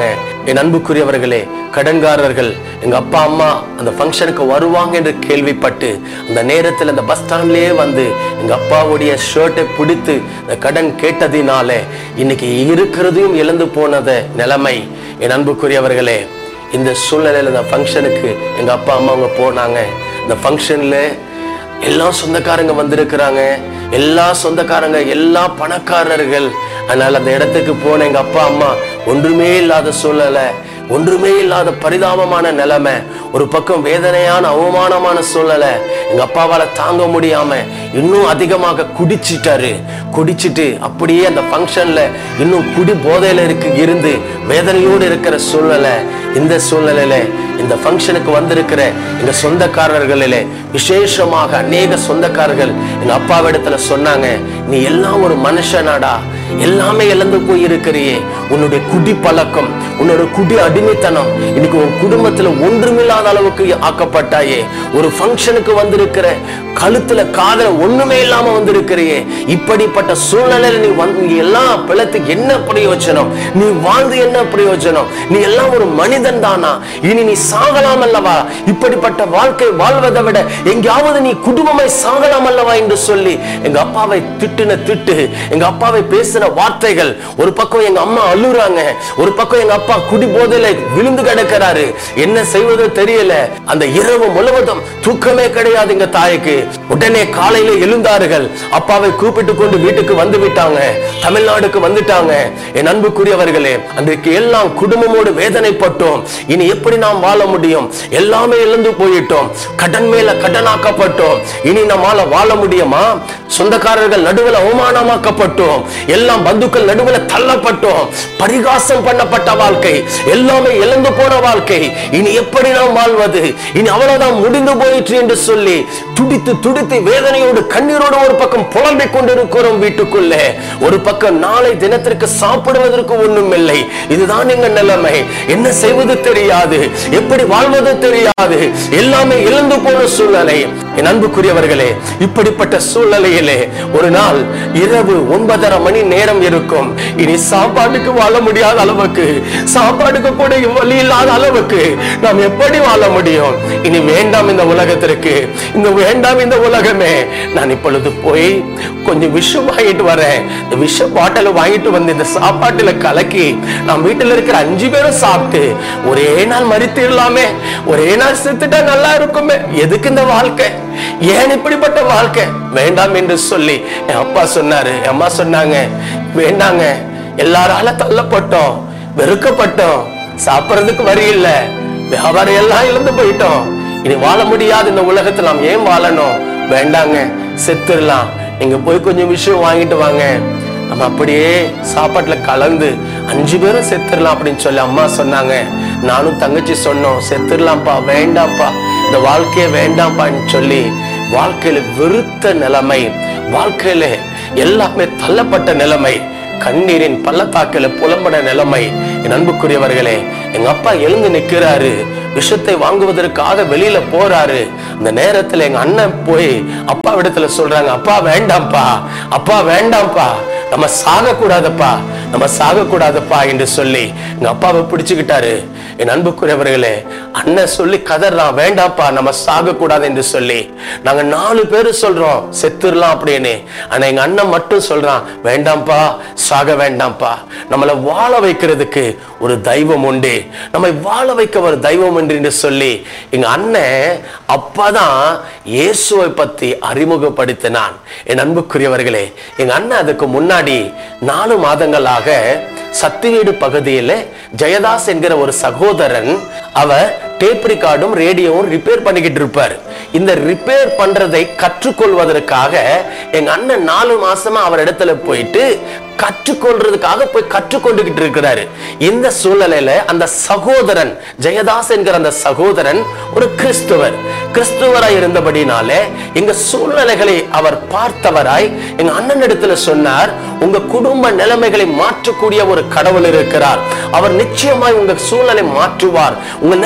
என் அன்புக்குரியவர்களே, கடன்காரர்கள் எங்க அப்பா அம்மா அந்த ஃபங்க்ஷனுக்கு வருவாங்க என்று கேள்விப்பட்டு அந்த நேரத்தில் அந்த பஸ் ஸ்டாண்ட்லயே வந்து எங்க அப்பாவுடைய ஷர்ட்டை பிடித்து இந்த கடன் கேட்டதினால இன்னைக்கு இருக்கிறதையும் இழந்து போனத நிலைமை. என் அன்புக்குரியவர்களே, இந்த சூழ்நிலையில அந்த ஃபங்க்ஷனுக்கு எங்க அப்பா அம்மா அவங்க போனாங்க. இந்த ஃபங்க்ஷன்ல எல்லா சொந்தக்காரங்க வந்திருக்கிறாங்க, எல்லா சொந்தக்காரங்க, எல்லா பணக்காரர்கள். அதனால அந்த இடத்துக்கு போன எங்க அப்பா அம்மா ஒன்றுமே இல்லாத சூழ்நிலை, ஒன்றுமே இல்லாத பரிதாபமான நிலைமை, ஒரு பக்கம் வேதனையான அவமானமான சூழ்நிலை. எங்க அப்பாவால தாங்க முடியாம இன்னும் அதிகமாக குடிச்சிட்டாரு. குடிச்சிட்டு அப்படியே அந்த ஃபங்க்ஷன்ல இன்னும் குடி போதையில இருக்கு இருந்து வேதனையோடு இருக்கிற சூழ்நிலை. இந்த சூழ்நிலையில இந்த ஃபங்க்ஷனுக்கு வந்திருக்கிற எங்க சொந்தக்காரர்களில விசேஷமாக அநேக சொந்தக்காரர்கள் எங்க அப்பாவிடத்துல சொன்னாங்க, நீ எல்லாம் ஒரு மனுஷனாடா, எல்லாமே இழந்து போய் இருக்கிறியே, உன்னுடைய குடி பழக்கம், உன்னோட குடி அடிமைத்தனம், இன்னைக்கு உன் குடும்பத்துல ஒன்றுமில்லாத அளவுக்கு ஆக்கப்பட்டாயே, ஒரு ஃபங்க்ஷனுக்கு வந்திருக்கிற கழுத்துல காதல ஒண்ணுமே இல்லாம வந்திருக்கிறியே, இப்படிப்பட்ட சூழ்நிலையில நீ வந்து எல்லாம் பிளத்துக்கு என்ன பிரயோஜனம்? நீ வாழ்ந்து என்ன பிரயோஜனம்? நீ எல்லாம் ஒரு மனிதன் தானா? இனி நீ சாகலாம் அல்லவா? இப்படிப்பட்ட வாழ்க்கை வாழ்வதை விட எங்கேயாவது நீ குடும்பமாய் சாகலாம் அல்லவா என்று சொல்லி எங்க அப்பாவை திட்டுன திட்டு, எங்க அப்பாவை பேசின வார்த்தைகள். ஒரு பக்கம் எங்க அம்மா அழுறாங்க, ஒரு பக்கம் எங்க அப்பா குடி போதையில விழுந்து கிடக்கிறாரு. என்ன செய்வதோ தெரியல. அந்த இரவு முழுவதும் தூக்கமே கிடையாது எங்க தாய்க்கு. உடனே காலையில எழுந்தார்கள், அப்பாவை கூப்பிட்டு கொண்டு வீட்டுக்கு வந்து விட்டாங்க, தமிழ்நாடுக்கு வந்துட்டாங்க. என் அன்புக்குரியவர்களே, அன்றைக்கு எல்லாம் குடும்பமோடு வேதனைப்பட்டோம். இனி எப்படி நாம் வாழ முடியும்? எல்லாமே இழந்து போயிட்டோம், கடன் மேல கடனாக்கப்பட்டோம். இனி நம்மால வாழ முடியுமா? சொந்தக்காரர்கள் நடுவில் அவமானமாக்கப்பட்டோம், எல்லாம் பந்துக்கள் நடுவில் தள்ளப்பட்டோம், பரிகாசம் பண்ணப்பட்ட வாழ்க்கை, எல்லாமே இழந்து போன வாழ்க்கை. இனி எப்படி நாம் வாழ்வது? இனி அவ்வளவுதான், முடிந்து போயிற்று என்று சொல்லி துடித்து துடித்து வேதனையோடு கண்ணீரோடு ஒரு பக்கம் புலம்பிக் கொண்டிருக்கிறோம் வீட்டுக்குள்ளே. ஒரு பக்கம் நாளை தினத்திற்கு சாப்பிடுவதற்கு ஒண்ணும் இல்லை. இதுதான் எங்க நிலைமை. என்ன செய்வது தெரியாது, எப்படி வாழ்வது தெரியாது, எல்லாமே இழந்து போன சூழ்நிலை. என் அன்புக்குரியவர்களே, இப்படிப்பட்ட சூழ்நிலையிலே ஒரு நாள் இரவு ஒன்பதரை மணி நேரம் இருக்கும். இனி சாப்பாட்டுக்கு வாழ முடியாத அளவுக்கு, சாப்பாட்டுக்கு கூட வழி இல்லாத அளவுக்கு நாம் எப்படி வாழ முடியும்? இனி வேண்டாம் இந்த உலகத்திற்கு, இந்த வேண்டாம் இந்த உலகமே. நான் இப்பொழுது போய் கொஞ்சம் விஷம் வாங்கிட்டு வரேன், இந்த விஷ பாட்டில வாங்கிட்டு வந்து இந்த சாப்பாட்டுல கலக்கி நாம் வீட்டுல இருக்கிற அஞ்சு பேரும் சாப்பிட்டு ஒரே நாள் மரித்திடலாமே, ஒரே நாள் செத்துட்டா நல்லா இருக்குமே. எதுக்கு இந்த வாழ்க்கை? ஏன் இப்படிப்பட்ட வாழ்க்கை? வேண்டாம் என்று சொல்லி என் அப்பா சொன்னாரு, என் அம்மா சொன்னாங்க, வேண்டாங்க, எல்லாரால தள்ளப்பட்டோம், வெறுக்கப்பட்டோம், சாப்பிடறதுக்கு வழி இல்லை, வியாபாரம் எல்லாம் இழந்து போயிட்டோம், இனி வாழ முடியாது இந்த உலகத்துல, நாம் ஏன் வாழணும்? வேண்டாங்க, செத்துடலாம், நீங்க போய் கொஞ்சம் விஷயம் வாங்கிட்டு வாங்க, நம்ம அப்படியே சாப்பாட்டுல கலந்து அஞ்சு பேரும் செத்துடலாம் அப்படின்னு சொல்லி அம்மா சொன்னாங்க. நானும் தங்கச்சி சொன்னோம், செத்துடலாம்ப்பா, வேண்டாம்ப்பா, இந்த வாழ்க்கையே வேண்டாம்ப்பான்னு சொல்லி வாழ்க்கையில வெறுத்த நிலைமை, வாழ்க்கையில எல்லாமே தள்ளப்பட்ட நிலைமை, கண்ணீரின் பள்ளத்தாக்கில புலம்பட நிலைமை. என் அன்புக்குரியவர்களே, எங்க அப்பா எழுந்து நிற்கிறாரு, விஷத்தை வாங்குவதற்காக வெளியில போறாரு. அந்த நேரத்துல எங்க அண்ணன் போய் அப்பா இடத்துல சொல்றாங்க, அப்பா வேண்டாம்ப்பா, அப்பா வேண்டாம்ப்பா, நம்ம சாக கூடாதப்பா, நம்ம சாக கூடாதப்பா என்று சொல்லி எங்க அப்பாவை பிடிச்சுக்கிட்டாரு. என் அன்புக்குரியவர்களே, அண்ணன் சொல்லி கதறான், வேண்டாம்ப்பா, நம்ம சாக கூடாது என்று சொல்லி. நாங்க நாலு பேரு சொல்றோம் செத்துடலாம் அப்படின்னு. ஆனா எங்க அண்ணன் மட்டும் சொல்றான், வேண்டாம்ப்பா, சாக வேண்டாம்ப்பா, நம்மளை வாழ வைக்கிறதுக்கு ஒரு தெய்வம் உண்டு, நம்மை வாழ வைக்க ஒரு தெய்வம் உண்டு என்று சொல்லி எங்க அண்ணன் அப்பதான் இயேசுவை பத்தி அறிமுகப்படுத்தினான். என் அன்புக்குரியவர்களே, எங்க அண்ணன் அதுக்கு முன்னாடி நாலு மாதங்களாக சத்திவீடு பகுதியில ஜெயதாஸ் என்கிற ஒரு சகோதரன், அவர் டேப் ரெக்கார்டும் ரேடியோவும் ரிப்பேர் பண்ணிக்கிட்டு இருப்பாரு. இந்த ரிப்பேர் பண்றதை கற்றுக்கொள்வதற்காக எங்க அண்ணன் நாலு மாசமா அவர் இடத்துல போயிட்டு கற்றுக்கொள்றதுக்காக போய் கற்றுக்கொண்டுகிட்டு இருக்கிறாரு. இந்த சூழ்நிலையில அந்த சகோதரன் ஜெயதாஸ் என்கிற அந்த சகோதரன் ஒரு கிறிஸ்துவர், கிறிஸ்துவராய் இருந்தபடினாலே எங்க சூழ்நிலைகளை அவர் பார்த்தவராய் எங்க அண்ணன் இடத்துல சொன்னார், உங்க குடும்ப நிலைமைகளை மாற்றக்கூடிய ஒரு கடவுள் இருக்கிறார், அவர் நிச்சயமாய் உங்க சூழ்நிலை மாற்றுவார், உங்க நிலைமைகளை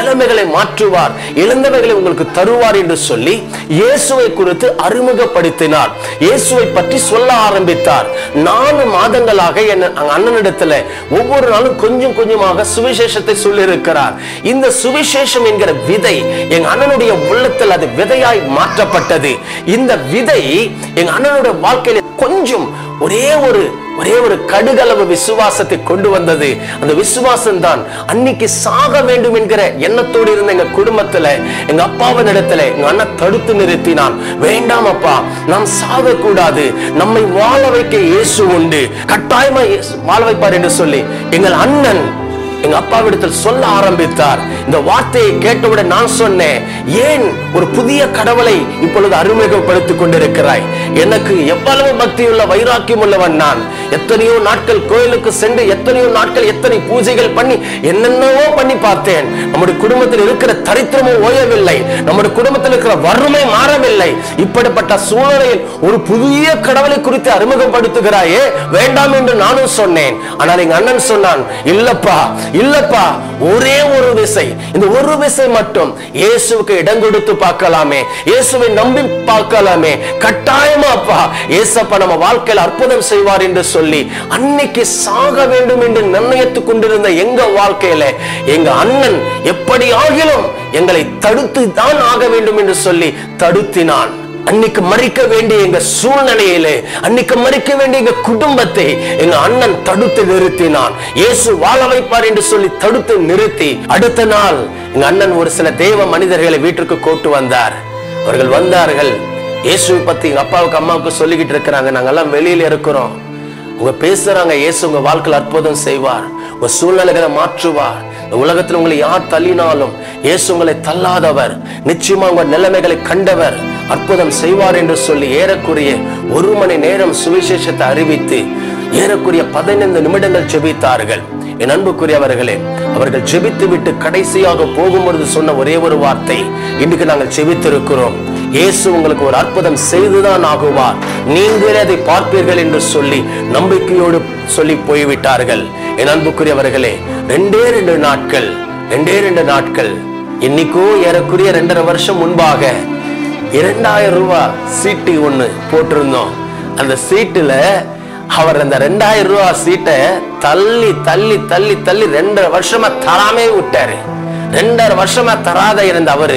இழந்தவைகளை மாற்றுவார், இழந்தவைகளை உங்களுக்கு தருவார் என்று சொல்லி இயேசுவை குறித்து அறிமுகப்படுத்தினார். இயேசுவை பற்றி சொல்ல ஆரம்பித்தார். நாலு மாதங்களாக என் அண்ணனிடத்துல ஒவ்வொரு நாளும் கொஞ்சம் கொஞ்சமாக சுவிசேஷத்தை சொல்லி இருக்கிறார். இந்த சுவிசேஷம் என்கிற விதை எங்க அண்ணனுடைய உள்ளத்தில் அது விதையாய் மாற்றப்பட்டது. இந்த விதை எங்க அண்ணனுடைய வாழ்க்கையில கொஞ்சம் ஒரே ஒரு ஒரே ஒரு கடுகளவு விசுவாசத்தை கொண்டு வந்தது. அந்த விசுவாசம் தான் அன்னைக்கு சாக வேண்டும் என்கிற எண்ணத்தோடு இருந்த எங்க குடும்பத்துல எங்க அப்பாவின் இடத்துல எங்க அண்ணன் தடுத்து நிறுத்தினான். வேண்டாம் அப்பா, நாம் சாக கூடாது, நம்மை வாழ வைக்க இயேசு உண்டு, கட்டாயமா வாழ வைப்பார் என்று சொல்லி எங்கள் அண்ணன் எங்க அப்பாவிடத்தில் சொல்ல ஆரம்பித்தார். இந்த வார்த்தையை கேட்டவுடன் நான் சொன்னேன், ஏன் ஒரு புதிய கடவுளை இப்பொழுது அறிமுகப்படுத்திக் கொண்டிருக்கிறாய்? எனக்கு எவ்வளவு பக்தியுள்ள வைராக்கியம் உள்ளவன் நான். எத்தனையோ நாட்கள் கோயிலுக்கு சென்று எத்தனையோ நாட்கள் எத்தனை பூஜைகள் பண்ணி என்னென்னவோ பண்ணி பார்த்தேன். நம்முடைய குடும்பத்தில் இருக்கிற தரித்திரமும் ஓயவில்லை, நம்முடைய குடும்பத்தில் இருக்கிற வறுமை மாறவில்லை. இப்படிப்பட்ட சூழ்நிலையில் ஒரு புதிய கடவுளை குறித்து அறிமுகப்படுத்துகிறாயே, வேண்டாம் என்று நானும் சொன்னேன். ஆனால் எங்க அண்ணன் சொன்னான், இல்லப்பா இல்லப்பா, ஒரே ஒரு விசை, இந்த ஒரு விசை மட்டும் இயேசுவுக்கு இடம் கொடுத்து பார்க்கலாமே, இயேசுவை நம்பி பார்க்கலாமே, கட்டாயமாப்பா இயேசப்பா நம்ம வாழ்க்கையில் அற்புதம் செய்வார் என்று சொல்லி அன்னைக்கு சாக வேண்டும் என்று நிர்ணயித்துக் கொண்டிருந்த எங்க வாழ்க்கையில எங்க அண்ணன் எப்படி ஆகிலும் எங்களை தடுத்து தான் ஆக வேண்டும் என்று சொல்லி தடுத்தினான். அன்னைக்கு மறிக்க வேண்டிய எங்க சூழ்நிலையிலே, அன்னைக்கு மறிக்க வேண்டிய எங்க குடும்பத்தை எங்க அண்ணன் தடுத்து நிறுத்தினான். இயேசு வாழ வைப்பார் என்று சொல்லி தடுத்து நிறுத்தி அடுத்த நாள் எங்க அண்ணன் ஒரு சில தேவ மனிதர்களை வீட்டுக்கு கூட்டு வந்தார். அவர்கள் வந்தார்கள், இயேசுவை பத்தி எங்க அப்பாவுக்கு அம்மாவுக்கு சொல்லிக்கிட்டு இருக்கிறாங்க, நாங்கெல்லாம் வெளியில இருக்கிறோம், உங்க பேசுறாங்க, இயேசு உங்க வாழ்க்கையில் அற்புதம் செய்வார், உங்க சூழ்நிலைகளை மாற்றுவார், உலகத்தில் உங்களை யார் தள்ளினாலும் இயேசு உங்களை தள்ளாதவர், நிச்சயமா உங்க நிலைமைகளை கண்டவர், அற்புதம் செய்வார் என்று சொல்லி ஏறக்குறைய ஒரு மணி நேரம் சுவிசேஷத்தை அறிவித்து ஏறக்குறைய பதினைந்து நிமிடங்கள் ஜெபித்தார்கள். என் அன்புக்குரியவர்களே, அவர்கள் ஜெபித்து விட்டு கடைசியாக போகும்பொழுது சொன்ன ஒரே ஒரு வார்த்தை, இன்றைக்கு நாங்கள் ஜெபித்திருக்கிறோம், இயேசு உங்களுக்கு ஒரு அற்புதம் செய்துதான் ஆகுவார், நீங்களே அதை பார்ப்பீர்கள் என்று சொல்லி நம்பிக்கையோடு சொல்லி போய்விட்டார்கள். என் அன்புக்குரியவர்களே, ரெண்டே ரெண்டு நாட்கள் ரெண்டே ரெண்டு நாட்கள் இன்னைக்கோ ஏறக்குரிய ரெண்டரை வருஷம் முன்பாக இரண்டாயிரம் ரூபாய் சீட்டு ஒண்ணு போட்டிருந்தோம். அந்த சீட்டுல அவர் அந்த ரெண்டாயிரம் ரூபாய் சீட்டை தள்ளி தள்ளி தள்ளி தள்ளி ரெண்டரை வருஷமா தராமே விட்டாரு. ரெண்டரை வருஷமா தராத இருந்த அவரு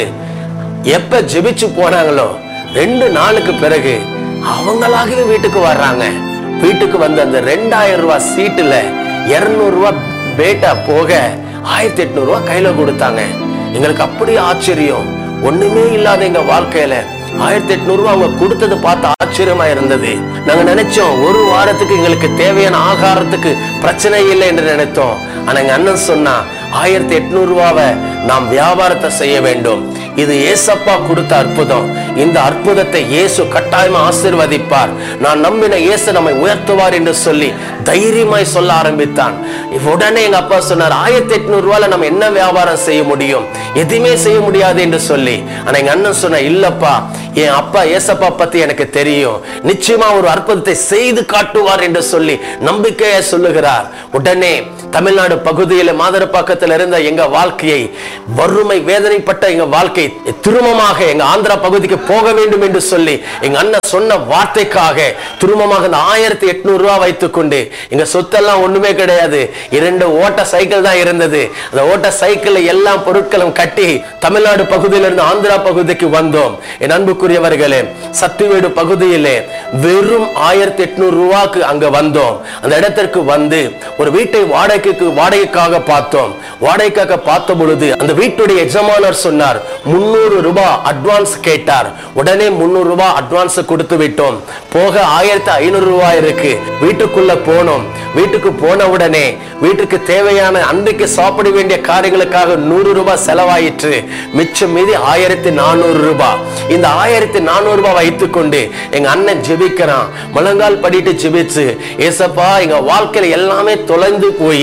எப்ப ஜெபிச்சு போனாங்களோ ரெண்டு நாளுக்கு பிறகு அவங்களாகவே வீட்டுக்கு வர்றாங்க. வீட்டுக்கு வந்து அந்த ரெண்டாயிரம் ரூபாய் சீட்டுல இருநூறு ரூபாய் பேட்டா போக ஆயிரத்தி எட்நூறு ரூபாய் கையில கொடுத்தாங்க. எங்களுக்கு அப்படி ஆச்சரியம், ஒண்ணுமே இல்லாத எங்க வாழ்க்கையில ஆயிரத்தி எட்நூறு ரூபாய் அவங்க கொடுத்தது பார்த்து ஆச்சரியமா இருந்தது. நாங்க நினைச்சோம் ஒரு வாரத்துக்கு எங்களுக்கு தேவையான ஆகாரத்துக்கு பிரச்சனை இல்லை என்று நினைத்தோம். ஆனா எங்க அண்ணன் சொன்னா, ஆயிரத்தி எட்நூறு ரூபாவை நாம் வியாபாரத்தை செய்ய வேண்டும், இது ஏசப்பா கொடுத்த அற்புதம், இந்த அற்புதத்தை இயேசு கட்டாயமா ஆசீர்வதிப்பார், நான் நம்பின இயேசு நம்மை உயர்த்துவார் என்று சொல்லி தைரியமாய் சொல்ல ஆரம்பித்தான். உடனே எங்க அப்பா சொன்னார், ஆயிரத்தி எட்நூறு ரூபாயில நம்ம என்ன வியாபாரம் செய்ய முடியும், எதுவுமே செய்ய முடியாது என்று சொல்லி. ஆனா எங்க அண்ணன் சொன்ன, இல்லப்பா, என் அப்பா ஏசப்பா பத்தி எனக்கு தெரியும், நிச்சயமா ஒரு அற்புதத்தை செய்து காட்டுவார் என்று சொல்லி நம்பிக்கையை சொல்லுகிறார். உடனே தமிழ்நாடு பகுதியில மாதரப்பாக்கத்தில் இருந்த எங்க வாழ்க்கையை, வறுமை வேதனைப்பட்ட எங்க வாழ்க்கை திருமமாக எங்க ஆந்திரா பகுதிக்கு போக வேண்டும் என்று சொல்லி எங்க அண்ணன் சொன்ன வார்த்தைக்காக திருமமாக இந்த ஆயிரத்தி எட்நூறு ரூபாய் வைத்துக் கொண்டு, எங்க சொத்தெல்லாம் ஒண்ணுமே கிடையாது, இரண்டு ஓட்ட சைக்கிள் தான் இருந்தது, அந்த ஓட்ட சைக்கிள் எல்லா பொருட்களும் கட்டி தமிழ்நாடு பகுதியிலிருந்து ஆந்திரா பகுதிக்கு வந்தோம். என் அன்புக்குரியவர்களே, சத்திவேடு பகுதியிலே வெறும் ஆயிரத்தி எட்நூறு ரூபாய்க்கு அங்க வந்தோம். அந்த இடத்திற்கு வந்து ஒரு வீட்டை வாடகைக்கு வாடகைக்காக பார்த்தோம். வாடகைக்காக பார்த்த பொழுது அந்த வீட்டுடைய எஜமானர் சொன்னார், முன்னூறு ரூபாய் அட்வான்ஸ் கேட்டார். உடனே முன்னூறு ரூபாய் அட்வான்ஸ் கொடுத்து விட்டோம். போக ஆயிரத்தி ஐநூறு ரூபாய் இருக்கு. வீட்டுக்குள்ள போனோம். வீட்டுக்கு போன உடனே வீட்டுக்கு தேவையான அன்றைக்கு சாப்பிட வேண்டிய காரியங்களுக்காக நூறு ரூபாய் செலவாயிற்று. மிச்சம் மீதி ஆயிரத்தி நானூறு ரூபாய். இந்த ஆயிரத்தி நானூறு ரூபாய் வைத்துக் கொண்டு எங்க அண்ணன் ஜெபிக்கிறான். முழங்கால் படிட்டு ஜெபிச்சு, ஏசப்பா, எங்க வாழ்க்கையில எல்லாமே தொலைந்து போய்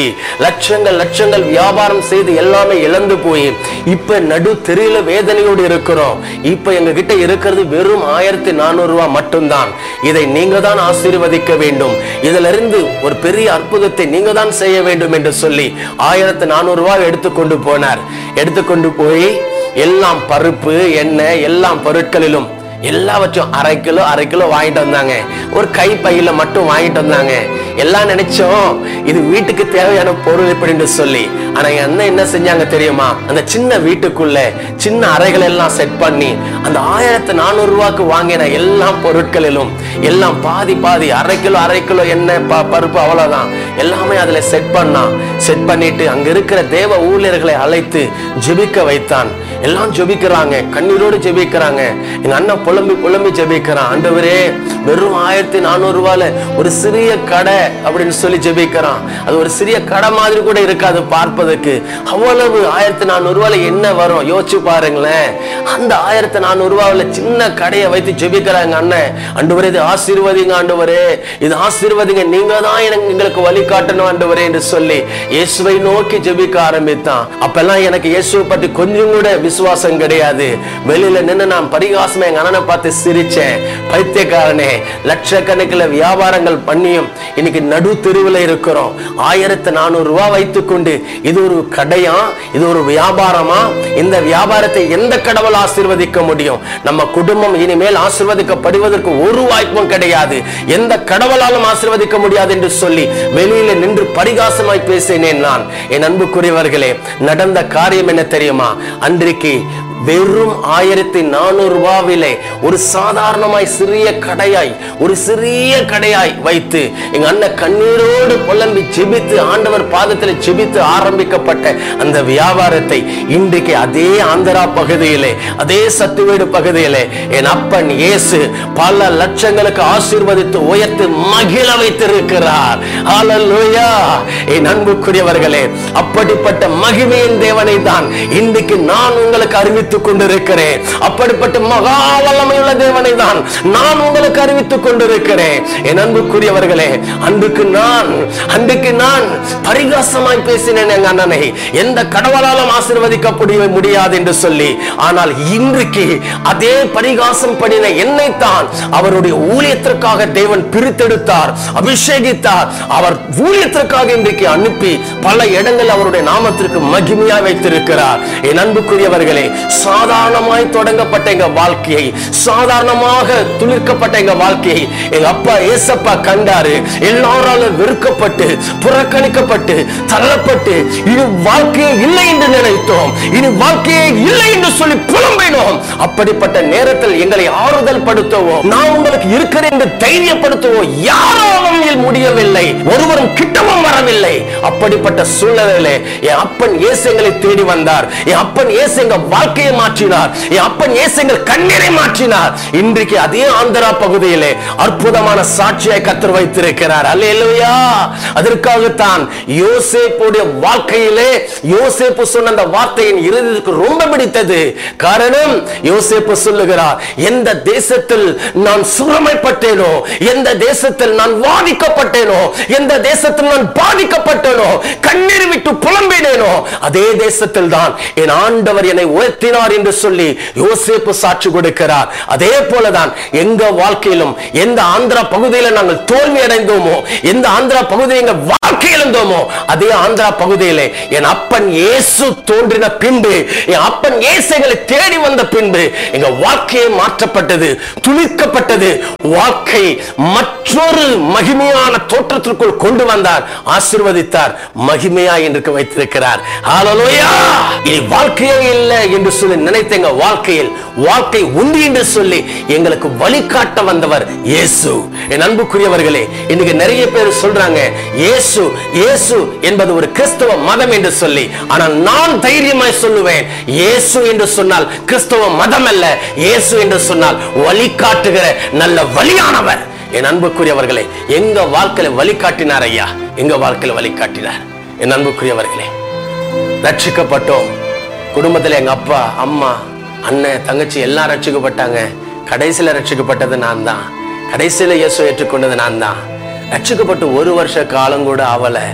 போய் லட்சங்கள் லட்சங்கள் வியாபாரம் செய்து எல்லாமே இழந்து போய் இப்ப நடு தெரியல வேதனையோடு இருக்கிறோம். இப்ப எங்க கிட்ட இருக்கிறது வெறும் ஆயிரத்தி நானூறு ரூபாய் மட்டும்தான். இதை நீங்க தான் ஆசீர்வதிக்க வேண்டும், இதுல இருந்து ஒரு பெரிய அற்புதத்தை நீங்க தான் செய்ய வேண்டும் என்று சொல்லி ஆயிரத்தி நானூறு ரூபாய் எடுத்துக்கொண்டு போனார். எடுத்துக்கொண்டு போய் எல்லாம் பருப்பு எண்ணெய் எல்லாம் பொருட்களிலும் எல்லாவற்றையும் அரை கிலோ அரை கிலோ வாங்கிட்டு வந்தாங்க. ஒரு கை பையில மட்டும் வாங்கிட்டு வந்தாங்க. எல்லாம் நினைச்சோம் இது வீட்டுக்கு தேவையான பொருள் எப்படின்னு சொல்லி. ஆனா என் அண்ணன் என்ன செஞ்சாங்க தெரியுமா? அந்த சின்ன வீட்டுக்குள்ள சின்ன அறைகள் எல்லாம் செட் பண்ணி அந்த ஆயிரத்தி நானூறு ரூபாய்க்கு வாங்கின எல்லா பொருட்களிலும் எல்லாம் பாதி பாதி அரை கிலோ அரை கிலோ எண்ணெய் பருப்பு அவ்வளவுதான் எல்லாமே அதுல செட் பண்ணான். செட் பண்ணிட்டு அங்க இருக்கிற தேவ ஊழியர்களை அழைத்து ஜெபிக்க வைத்தான். எல்லாம் ஜெபிக்கிறாங்க, கண்ணீரோடு ஜெபிக்கிறாங்க. எங்க அண்ணன் புலம்பி புலம்பி ஜெபிக்கிறான். ஆண்டவரே, வெறும் ஆயிரத்தி நானூறு ரூபாயில ஒரு சிறிய கடை அப்படின்னு சொல்லி ஜெபிக்கிறான். அது ஒரு சிறிய கடை மாதிரி கூட இருக்காது பார்ப்பதற்கு. அவ்வளவு ஆயிரத்தி நானூறு ரூபாயில என்ன வரும் யோசிச்சு பாருங்களேன். அந்த ஆயிரத்தி நானூறு ரூபாயில சின்ன கடையை வைத்து ஜெபிக்கிறாங்க அண்ணன். ஆண்டவரே, இது ஆசீர்வதிங்க ஆண்டவரே, இது ஆசீர்வதிங்க, நீங்க தான் எனக்கு எங்களுக்கு வழிகாட்டணும் ஆண்டவரே என்று சொல்லி இயேசுவை நோக்கி ஜெபிக்க ஆரம்பித்தான். அப்பெல்லாம் எனக்கு இயேசுவை பற்றி கொஞ்சம் கூட விசுவாசம் கிடையாது. வெளியில நின்று நான் பரிகாசமா எங்க அண்ணனை பார்த்து சிரிச்சேன். பைத்தியக்காரனே, லட்சக்கணக்கில் வியாபாரங்கள் பண்ணியும் இன்னைக்கு நடு தெருவில் இருக்கிறோம். ஆயிரத்தி நானூறு ரூபாய் வைத்துக் கொண்டு இது ஒரு கடையா, இது ஒரு வியாபாரமா? இந்த வியாபாரத்தை எந்த கடவுள் ஆசீர்வதிக்க முடியும்? நம்ம குடும்பம் இனிமேல் ஆசீர்வதிக்கப்படுவதற்கு ஒரு வாய்ப்பும் கிடையாது. எந்த கடவுளாலும் ஆசீர்வதிக்க முடியாது என்று சொல்லி வெளியில நின்று பரிகாசமாய் பேசினேன் நான். என் அன்புக்குரியவர்களே, நடந்த காரியம் என்ன தெரியுமா? அன்றைக்கு வெறும் ஆயிரத்தி நானூறு ரூபாவிலே ஒரு சாதாரணமாய் சிறிய கடையாய் ஒரு சிறிய கடையாய் வைத்து எங்க அண்ணன் கண்ணீரோடு புலம்பி ஜெபித்து ஆண்டவர் பாதத்தில் ஜெபித்து ஆரம்பிக்கப்பட்ட அந்த வியாபாரத்தை இன்றைக்கு அதே ஆந்திரா பகுதியிலே, அதே சத்துவேடு பகுதியிலே என் அப்பன் இயேசு பல லட்சங்களுக்கு ஆசீர்வதித்து உயர்த்து மகிழ வைத்திருக்கிறார். ஹல்லேலூயா! என் அன்புக்குரியவர்களே, அப்படிப்பட்ட மகிமையின் தேவனை தான் இன்றைக்கு நான் உங்களுக்கு அறிவித்து கொண்டிருக்கிறேன். அப்படிப்பட்ட மகா வல்லமையுள்ள தேவனை தான் நான் உங்களுக்கு அறிவித்துக் கொண்டிருக்கிறேன். என் அன்புக்குரியவர்களே, அன்றைக்கு நான் அன்றைக்கு நான் பரிகாசமாய் பேசினேன் எங்க அண்ணனை, எந்த கடவுளாலும் ஆசீர்வதிக்க முடியாது என்று சொல்லி. ஆனால் இன்றைக்கு அதே பரிகாசம் பண்ணின என்னைத்தான் அவருடைய ஊழியத்திற்காக தேவன் பிரித்தெடுத்தார், அபிஷேகித்தார். அவர் ஊழியத்திற்காக இன்றைக்கு அனுப்பி பல இடங்கள் அவருடைய நாமத்திற்கு மகிமையா வைத்திருக்கிறார். என் அன்புக்குரியவர்களே, சாதாரணமாய் தொடங்கப்பட்ட எங்க வாழ்க்கையை, சாதாரணமாக துளிர்க்கப்பட்ட எங்க வாழ்க்கையை எங்க அப்பா ஏசப்பா கண்டாரு. எல்லாராலும் வெறுக்கப்பட்டு புறக்கணிக்கப்பட்டு தள்ளப்பட்டு இனி வாழ்க்கையே இல்லை என்று நினைத்தோம், இனி வாழ்க்கையே இல்லை என்று சொல்லி புலம்பினோம். அப்படிப்பட்ட நேரத்தில் எங்களை ஆறுதல் படுத்தவும், நான் உங்களுக்கு இருக்கிறேன் என்று தைரியப்படுத்தவும் யாராலும் முடியவில்லை, ஒருவரும் கிட்டவும் வரவில்லை. அப்படிப்பட்ட சூழ்நிலையிலே என் அப்பன் இயேசு எங்களை தேடி வந்தார். என் அப்பன் இயேசு எங்க வாழ்க்கையை மாற்றினார். என் அப்பன் இயேசு எங்கள் கண்ணீரை மாற்றினார். இன்றைக்கு அதே ஆந்திரா பகுதியிலே அற்புதமான சாட்சியாய் கர்த்தர் வைத்திருக்கிறார். அல்லேலூயா! அதற்காகத்தான் யோசேப்புடைய வாழ்க்கையிலே யோசேப்பு சொன்ன அந்த வார்த்தையின் இறுதிக்கு ரொம்ப பிடித்தது. காரணம், யோசேப்பு சொல்லுகிறார், எந்த தேசத்தில் நான் சுரமைப்பட்டேனோ, எந்த தேசத்தில் நான் வாதிக்கப்பட்டேனோ, எந்த தேசத்தில் நான் பாதிக்கப்பட்டேனோ, கண்ணீர் விட்டு புலம்பினேனோ, அதே தேசத்தில் தான் என் ஆண்டவர் என்னை உயர்த்தினார் என்று சொல்லி யோசேப்பு சாட்சி கொடுக்கிறார். அதே போலதான் எங்க வாழ்க்கையிலும் எந்த ஆந்திரா பகுதியில் நாங்கள் தோல்வி அடைந்தோமோ, எந்த ஆந்திரா பகுதியில் எங்க வாழ்க்கை இழந்தோமோ, அதே ஆந்திரா பகுதியிலே என் அப்பன் இயேசு தோன்றின பின்பு, என் அப்பன் இயேசு எங்களை தேடி வந்த பின்பு எங்க வாழ்க்கையை மாற்றப்பட்டது, துளிர்க்கப்பட்டது. வாழ்க்கை மற்றொரு மகிமையான தோற்றத்திற்குள் கொண்டு வந்தார், ஆசீர்வதித்தார், மகிமையா என்று வைத்திருக்கிறார். ஹல்லேலூயா! இனி வாழ்க்கையே இல்லை என்று சொல்லி நினைத்த எங்க வாழ்க்கையில் வாழ்க்கை உண்டு என்று சொல்லி எங்களுக்கு வழிகாட்ட வந்தவர் இயேசு. என் அன்புக்குரியவர்களே, இன்னைக்கு நிறைய பேர் சொல்றாங்க இயேசு இயேசு என்பது ஒரு கிறிஸ்தவ மதம் என்று சொல்லி. ஆனால் நான் தைரியமாய் சொல்லுவேன், இயேசு என்று சொன்னால் கிறிஸ்தவ மதம் அல்ல, இயேசு என்று சொன்னால் வழிகாட்டுகிற நல்ல வழியானவர். என் அன்புக்குரியவர்களே, எங்க வாழ்க்கையில வழிகாட்டினார் ஐயா, எங்க வாழ்க்கையில வழிகாட்டினார். என் அன்புக்குரியவர்களே, ரட்சிக்கப்பட்டோம். குடும்பத்தில் எங்க அப்பா அம்மா அண்ணன் தங்கச்சி எல்லாம் ரட்சிக்கப்பட்டாங்க. கடைசியில ரட்சிக்கப்பட்டது நான் தான். கடைசியில இயேசு ஏற்றுக்கொண்டது நான் தான். ரட்சிக்கப்பட்டு ஒரு வருஷ காலம் கூட ஆவல.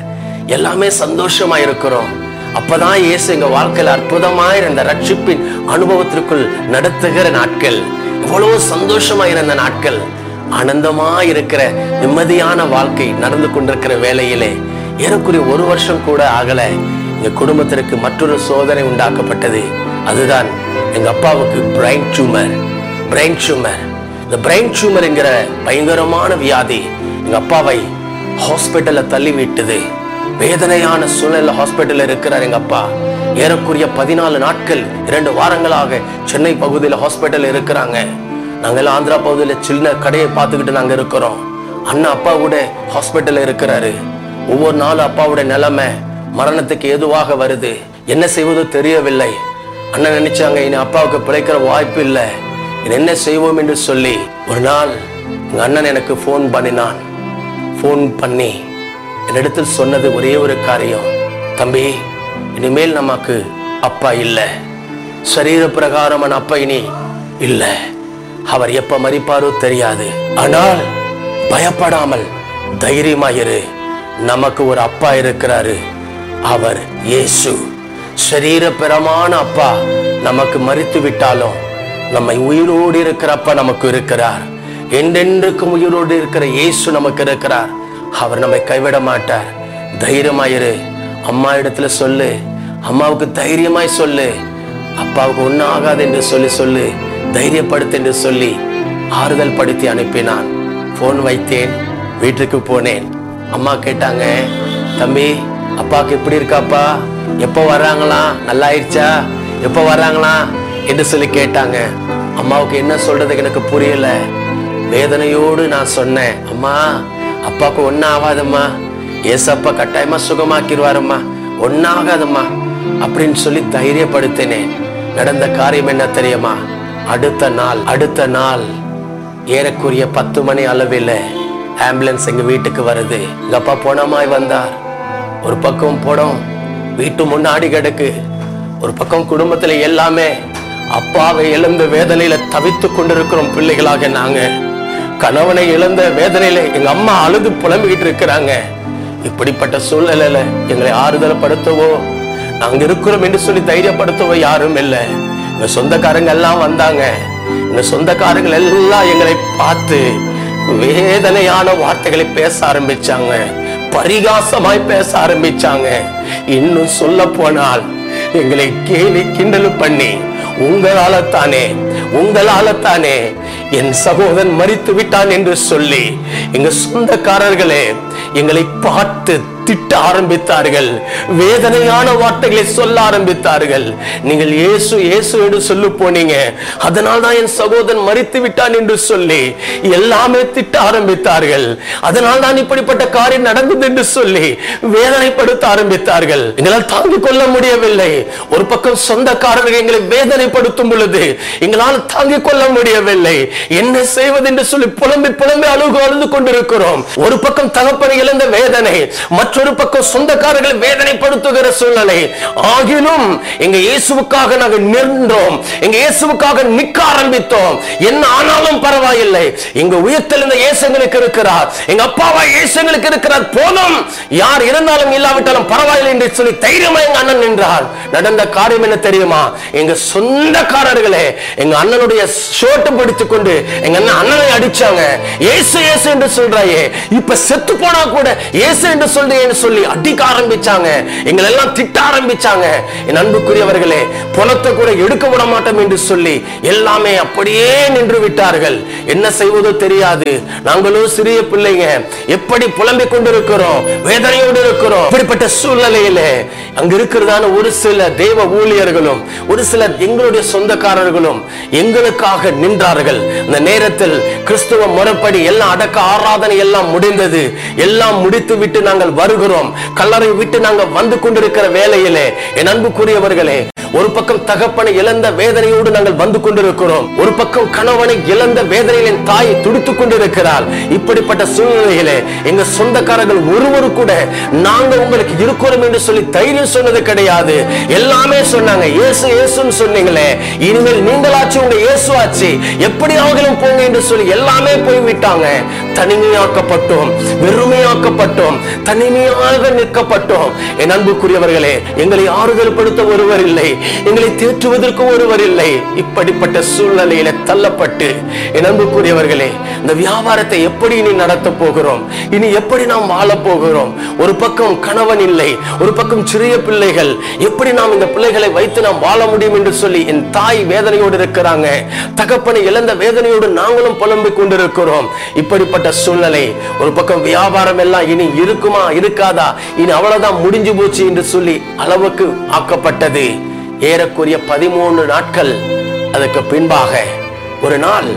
எல்லாமே சந்தோஷமா இருக்கிறோம். அப்பதான் இயேசு எங்க வாழ்க்கையில அற்புதமாய் இருந்த ரட்சிப்பின் அனுபவத்திற்குள் நடத்துகிற நாட்கள், எவ்வளவு சந்தோஷமா இருந்த நாட்கள், ஆனந்தமா இருக்கிற நிம்மதியான வாழ்க்கை நடந்து கொண்டிருக்கிற வேளையிலே ஏறக்குறைய ஒரு வருஷம் கூட ஆகல எங்க குடும்பத்திற்கு மற்றொரு சோதனை உண்டாக்கப்பட்டது. அதுதான் எங்க அப்பாவுக்கு பிரைன் டியூமர். பிரைன் டியூமர் இந்த பிரைன் டியூமர் என்கிற பயங்கரமான வியாதி எங்க அப்பாவை ஹாஸ்பிட்டல்ல தள்ளி விட்டது. வேதனையான சூழ்நிலை ஹாஸ்பிட்டல்ல இருக்கிறார் எங்க அப்பா. ஏறக்குறைய பதினாலு நாட்கள் இரண்டு வாரங்களாக சென்னை பகுதியில் ஹாஸ்பிட்டல் இருக்கிறாங்க. நாங்கள் ஆந்திரா பகுதியில் சின்ன கடையை பார்த்துக்கிட்டு நாங்க இருக்கிறோம். அண்ணா அப்பாவோட ஹாஸ்பிட்டல்ல இருக்கிறாரு. ஒவ்வொரு நாளும் அப்பாவோட நிலைமை மரணத்துக்கு ஏதுவாக வருது. என்ன செய்வதோ தெரியவில்லை. அண்ணன் நினைச்சாங்க இனி அப்பாவுக்கு பிழைக்கிற வாய்ப்பு இல்லை, என்ன செய்வோம் என்று சொல்லி ஒரு நாள் எங்க அண்ணன் எனக்கு போன் பண்ணினான். போன் பண்ணி என்னிடத்தில் சொன்னது ஒரே ஒரு காரியம், தம்பி இனிமேல் நமக்கு அப்பா இல்லை, சரீர பிரகாரமான அப்பா இனி இல்லை, அவர் எப்ப மரிப்பாரோ தெரியாது, ஆனால் பயப்படாமல் தைரியமாயிரு, நமக்கு ஒரு அப்பா இருக்கிறாரு, அவர் இயேசு. சரீர பிரமான அப்பா நமக்கு மரித்து விட்டாலும் நம்மை உயிரோடு இருக்கிற அப்பா நமக்கு இருக்கிறார். என்றென்றுக்கும் உயிரோடு இருக்கிற இயேசு நமக்கு இருக்கிறார். அவர் நம்மை கைவிட மாட்டார். தைரியமாயிரு, அம்மா இடத்துல சொல்லு, அம்மாவுக்கு தைரியமாய் சொல்லு, அப்பாவுக்கு ஒன்னும் ஆகாது என்று சொல்லி சொல்லு, தைரியப்படுத்து என்று சொல்லி ஆறுதல் படுத்தி அனுப்பினான். போன் வைத்தேன், வீட்டுக்கு போனேன். அம்மா கேட்டாங்க, தம்பி அப்பாவுக்கு எப்படி இருக்காப்பா, எப்போ வர்றாங்களா, நல்லா ஆயிடுச்சா, எப்போ வர்றாங்களா என்று சொல்லி கேட்டாங்க. அம்மாவுக்கு என்ன சொல்றது எனக்கு புரியல. வேதனையோடு நான் சொன்னேன், அம்மா அப்பாவுக்கு ஒன்னும் ஆகாதம்மா, ஏசப்பா கட்டாயமா சுகமாக்கிடுவாரம்மா, ஒன்னும் ஆகாதம்மா அப்படின்னு சொல்லி தைரியப்படுத்தினேன். நடந்த காரியம் என்ன தெரியுமா? அடுத்த நாள் அடுத்த நாள் ஏறக்குரிய பத்து மணி அளவில் ஆம்புலன்ஸ் எங்க வீட்டுக்கு வருது. எங்க அப்பா போனமாய் வந்தார். ஒரு பக்கம் போனோம், வீட்டு முன்னாடி கிடக்கு, ஒரு பக்கம் குடும்பத்துல எல்லாமே அப்பாவை இழந்த வேதனையில தவித்து கொண்டிருக்கிறோம். பிள்ளைகளாக நாங்க கணவனை இழந்த வேதனையில எங்க அம்மா அழுது புலம்பிக்கிட்டு இருக்கிறாங்க. இப்படிப்பட்ட சூழ்நிலையில எங்களை ஆறுதல் படுத்தவோ நாங்க இருக்கிறோம் என்று சொல்லி தைரியப்படுத்தவோ யாரும் இல்லை. எங்க சொந்தக்காரங்க எல்லாம் வந்தாங்க. எங்க சொந்தக்காரங்கள் எல்லாம் எங்களை பார்த்து வேதனையான வார்த்தைகளை பேச ஆரம்பிச்சாங்க, பரிகாசமாய் பேச ஆரம்பிச்சாங்க. இன்னும் சொல்ல போனால் எங்களை கேலி கிண்டல் பண்ணி, உங்களால தானே உங்களால தானே என் சகோதரன் மரித்து விட்டான் என்று சொல்லி எங்க சொந்தக்காரர்களே எங்களை பார்த்து திட்ட ஆரம்பித்தார்கள். வேதனையான வார்த்தைகளை சொல்ல ஆரம்பித்தார்கள். நீங்கள் இயேசு இயேசு என்று சொல்லி போனீங்க, அதனால் தான் என் சகோதரன் மரித்து விட்டான் என்று சொல்லி எல்லாமே திட்ட ஆரம்பித்தார்கள். அதனால் தான் இப்படிப்பட்ட காரியம் நடந்தது என்று சொல்லி வேதனைப்படுத்த ஆரம்பித்தார்கள். எங்களால் தாங்கிக் கொள்ள முடியவில்லை. ஒரு பக்கம் சொந்தக்காரர்கள் எங்களை வேதனைப்படுத்தும் பொழுது எங்களால் தாங்கிக் கொள்ள முடியவில்லை. என்ன செய்வது என்று சொல்லி புலம்பி புலம்பி அழுகு அழுது கொண்டிருக்கிறோம். ஒரு பக்கம் தகப்பனை இழந்த வேதனை, மற்றொரு பக்கம் சொந்தக்காரர்கள் வேதனைப்படுத்துகிற சூழ்நிலை. ஆகிலும் எங்க இயேசுவுக்காக நாங்கள் நின்றோம், எங்க இயேசுவுக்காக நிற்க ஆரம்பித்தோம். என்ன ஆனாலும் பரவாயில்லை, எங்க உயிர்த்தெழுந்த இயேசு எங்களுக்கு இருக்கிறார், எங்க அப்பாவா இயேசு எங்களுக்கு இருக்கிறார், போதும் யார் இருந்தாலும் இல்லாவிட்டாலும் பரவாயில்லை என்று சொல்லி தைரியமா எங்க அண்ணன் நின்றார். நடந்த காரியம் என்ன தெரியுமா? எங்க சொந்தக்காரர்களே எங்க அண்ணனுடைய ஷோட்டை பிடித்துக் கொண்டு எங்க அண்ணன் அண்ணனை அடிச்சாங்க. இயேசு இயேசு என்று சொல்றாயே, இப்ப செத்து போனா கூட இயேசு என்று சொல்றேன்னு சொல்லி அடிக்க ஆரம்பிச்சாங்க. எங்களை எல்லாம் திட்ட ஆரம்பிச்சாங்க. என் அன்புக்குரியவர்களே, பணத்தை கூட எடுக்க விட மாட்டோம் என்று சொல்லி எல்லாமே அப்படியே நின்று விட்டார்கள். என்ன செய்வதோ தெரியாது. நாங்களோ சிறிய பிள்ளைங்க, எப்படி புலம்பிக் கொண்டிருக்கிறோம், வேதனையோடு இருக்கிறோம். இப்படிப்பட்ட சூழ்நிலையில அங்க இருக்கிறதான ஒரு சில தேவ ஊழியர்களும் ஒரு சிலர் எங்களுடைய சொந்தக்காரர்களும் எங்களுக்காக நின்றார்கள். இந்த நேரத்தில் கிறிஸ்துவ முறைப்படி எல்லாம் அடக்க ஆராதனை எல்லாம் முடிந்தது. எல்லாம் முடித்து விட்டு நாங்கள் வருகிறோம். கல்லறை விட்டு நாங்கள் வந்து கொண்டிருக்கிற வேளையிலே என் அன்புக்குரியவர்களே, ஒரு பக்கம் தகப்பனை இழந்த வேதனையோடு நாங்கள் வந்து கொண்டிருக்கிறோம். ஒரு பக்கம் கணவனை இழந்த வேதனையின் தாய் துடித்துக் கொண்டிருக்கிறாள். இப்படிப்பட்ட சூழ்நிலையிலே எங்க சொந்தக்காரர்கள் ஒருவரு கூட நாங்க உங்களுக்கு இருக்கிறோம் என்று சொல்லி தைரியம் சொன்னது கிடையாது. எல்லாமே சொன்னாங்க, இயேசு இயேசுன்னு சொன்னீங்களே, இனிமேல் நீங்களாச்சு உங்க இயேசுவாச்சு, எப்படி ஆகலும் போங்க என்று சொல்லி எல்லாமே போய்விட்டாங்க. தனிமையாக்கப்பட்டோம், வெறுமையாக்கப்பட்டோம், தனிமையாக நிற்கப்பட்டோம். என் அன்புக்குரியவர்களே, எங்களை ஆறுதல் படுத்த ஒருவர் இல்லை, எங்களை தேற்றுவதற்கு ஒருவர் இல்லை. இப்படிப்பட்ட சூழ்நிலையில தள்ளப்பட்டு என் அன்புக்குரியவர்களே, இந்த வியாபாரத்தை எப்படி இனி நடத்த போகிறோம், இனி எப்படி நாம் வாழ போகிறோம்? ஒரு பக்கம் கணவன் இல்லை, ஒரு பக்கம் சிறிய பிள்ளைகள், எப்படி நாம் இந்த பிள்ளைகளை வைத்து நாம் வாழ முடியும் என்று சொல்லி என் தாய் வேதனையோடு இருக்கிறாங்க. தகப்பனை இழந்த வேதனையோடு நாங்களும் புலம்பிக் கொண்டிருக்கிறோம். இப்படிப்பட்ட சூழ்நிலை, ஒரு பக்கம் வியாபாரம் எல்லாம் இனி இருக்குமா இருக்காதா, இனி அவ்வளவுதான் முடிஞ்சு போச்சு என்று சொல்லி அளவுக்கு ஆக்கப்பட்டது. ஏறக்குறைய பதிமூன்று நாட்கள் அதுக்கு பின்பாக ஒரு நாள்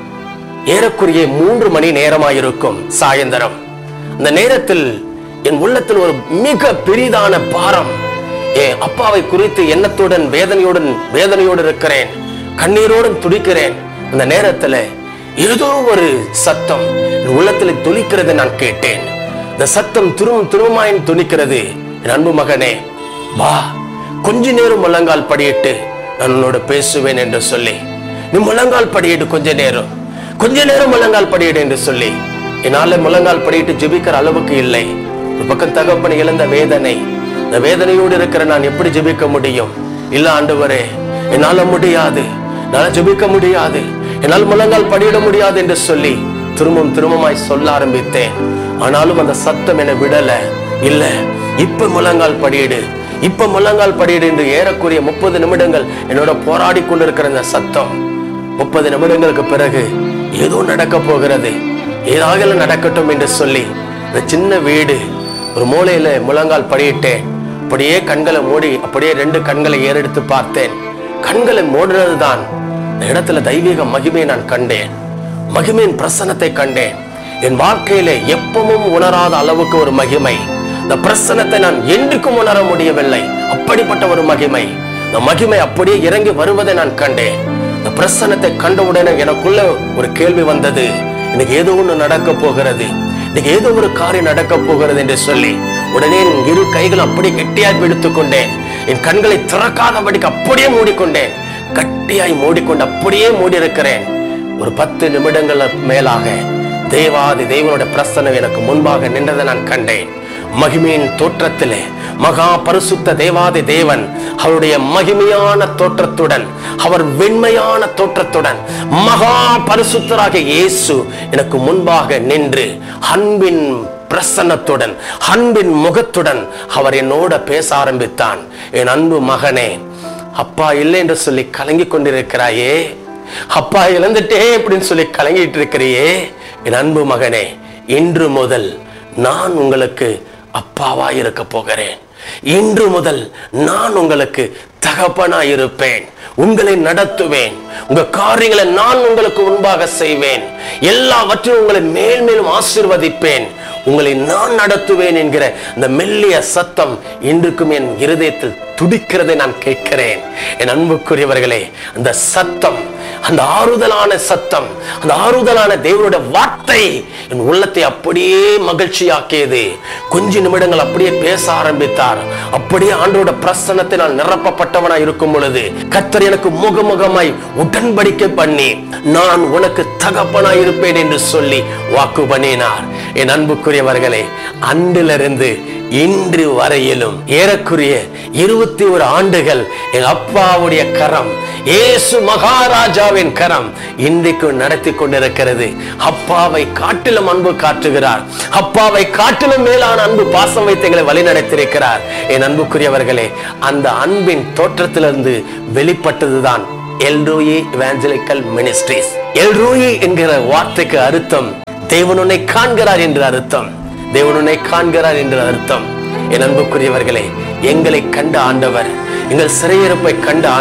ஏறக்குறைய மூன்று மணி நேரமாயிருக்கும் சாயந்தரம். அந்த நேரத்தில் என் உள்ளத்தில் ஒரு மிக பெரிதான பாரம், என் அப்பாவை குறித்து எண்ணத்துடன் வேதனையுடன் வேதனையோடு இருக்கிறேன், கண்ணீரோடும் துடிக்கிறேன். அந்த நேரத்துல ஏதோ ஒரு சத்தம் என் உள்ளத்தில் துணிக்கிறதை நான் கேட்டேன். இந்த சத்தம் திரும்ப திரும்பமாயின் துணிக்கிறது, என் அன்பு மகனே வா, கொஞ்ச நேரம் முழங்கால் படியிட்டு நான் உன்னோட பேசுவேன் என்று சொல்லி, நீ முழங்கால் படியிட்டு கொஞ்ச நேரம் கொஞ்ச நேரம் முழங்கால் படியிடு என்று சொல்லி, என்னால முழங்கால் படியிட்டு ஜெபிக்கிற அளவுக்கு இல்லை. ஒரு பக்கம் தகப்பனை இழந்த வேதனை, இந்த வேதனையோடு இருக்கிற நான் எப்படி ஜெபிக்க முடியும்? இல்ல ஆண்டவரே, என்னால முடியாது, என்னால ஜெபிக்க முடியாது, என்னால் முழங்கால் படியிட முடியாது என்று சொல்லி திரும்பவும் திரும்பமாய் சொல்ல ஆரம்பித்தேன். ஆனாலும் அந்த சத்தம் என்னை விடல. இல்ல, இப்ப முழங்கால் படியிடு, இப்ப முழங்கால் படியிடு என்று ஏறக்குறைய முப்பது நிமிடங்கள் என்னோட போராடி கொண்டிருக்கிற அந்த சத்தம், முப்பது நிமிடங்களுக்கு பிறகு ஏதோ நடக்க போகிறது, ஏதாவது நடக்கட்டும் என்று சொல்லி இந்த சின்ன வீடு ஒரு மூலையில முழங்கால் படியிட்டேன். அப்படியே கண்களை மூடி அப்படியே ரெண்டு கண்களை ஏறெடுத்து பார்த்தேன். கண்களை மூடுறதுதான் இடத்துல தெய்வீக மகிமையை நான் கண்டேன், மகிமையின் பிரசன்னத்தை கண்டேன். என் வாழ்க்கையில எப்பவும் உணராத அளவுக்கு ஒரு மகிமை, இந்த பிரசன்னத்தை நான் என்றுக்கும் உணர முடியவில்லை. அப்படிப்பட்ட ஒரு மகிமை, இந்த மகிமை அப்படியே இறங்கி வருவதை நான் கண்டேன். இந்த பிரசன்னத்தை கண்டவுடனே எனக்குள்ள ஒரு கேள்வி வந்தது, எனக்கு ஏதோ ஒண்ணு நடக்க போகிறது, இன்னைக்கு ஏதோ ஒரு காரியம் நடக்க போகிறது என்று சொல்லி உடனே என் இரு கைகள் அப்படியே கெட்டியாய் பிடித்துக் கொண்டேன். என் கண்களை திறக்காதபடிக்கு அப்படியே மூடிக்கொண்டேன். கட்டியாய் மூடிக்கொண்டு அப்படியே மூடி இருக்கிறேன். ஒரு பத்து நிமிடங்கள் மேலாக தேவாதி தேவனுடைய பிரசன்னம் எனக்கு முன்பாக நின்றதை நான் கண்டேன். மகிமையின் தோற்றத்திலே மகா பரிசுத்த தேவாதி தேவன் அவருடைய மகிமையான தோற்றத்துடன், அவர் வெண்மையான தோற்றத்துடன், மகா பரிசுத்தராக இயேசு எனக்கு முன்பாக நின்று அன்பின் பிரசன்னத்துடன், அன்பின் முகத்துடன் அவர் என்னோட பேச ஆரம்பித்தான். என் அன்பு மகனே, அப்பா இல்லை என்று சொல்லி கலங்கி கொண்டிருக்கிறாயே, அப்பா இழந்துட்டே அப்படின்னு சொல்லி கலங்கிட்டு இருக்கிறியே, என் அன்பு மகனே, இன்று முதல் நான் உங்களுக்கு அப்பாவாய் இருக்க போகிறேன். இன்று முதல் நான் உங்களுக்கு தகப்பனாய் இருப்பேன், உங்களை நடத்துவேன், உங்க காரியங்களை நான் உங்களுக்கு முன்பாக செய்வேன், எல்லாவற்றையும் உங்களை மேல் மேலும் ஆசீர்வதிப்பேன், உங்களை நான் நடத்துவேன் என்கிற அந்த மெல்லிய சத்தம் இன்றுக்கும் என் இருதயத்தில் துடிக்கிறதை நான் கேட்கிறேன். என் அன்புக்குரியவர்களே, அந்த சத்தம், அந்த ஆறுதலான சத்தம், அந்த ஆறுதலான தேவனுடைய வார்த்தை என் உள்ளத்தை அப்படியே மகிழ்ச்சியாக்கியது. கொஞ்ச நிமிடங்கள் அப்படியே பேச ஆரம்பித்தார். அப்படியே ஆண்டவருடைய பிரசன்னத்தை நான் நிரப்பப்பட்டவனாய் இருக்கும் பொழுது கர்த்தர் எனக்கு முகமுகமாய் உடன்படிக்கை பண்ணி நான் உனக்கு தகப்பனாய் இருப்பேன் என்று சொல்லி வாக்கு பண்ணினார். என் அன்புக்குரியவர்களே, அன்றிலிருந்து இன்று வரையிலும் ஏறக்குறைய இருபத்தி ஒரு ஆண்டுகள் என் அப்பாவுடைய கரம், இயேசு மகாராஜாவின் கரம் இன்றைக்கு நடத்தி கொண்டிருக்கிறது. அப்பாவை காட்டிலும் அன்பு காட்டுகிறார், அப்பாவை காட்டிலும் மேலான அன்பு பாசம் வைத்து எங்களை வழி நடத்தியிருக்கிறார். என் அன்புக்குரியவர்களே, அந்த அன்பின் தோற்றத்திலிருந்து வெளிப்பட்டதுதான் எல்ரோயி எவாஞ்சலிக்கல் மினிஸ்ட்ரிஸ். எல்ரோயி என்கிற வார்த்தைக்கு அர்த்தம் தேவன் உன்னை காண்கிறார் என்று அர்த்தம். தேவன் உன்னை காண்கிறார் என்று அர்த்தம். என் அன்புக்குரியவர்களே, எங்களை கண்ட ஆண்டவர், எங்கள் சிறையிருப்பை கண்ட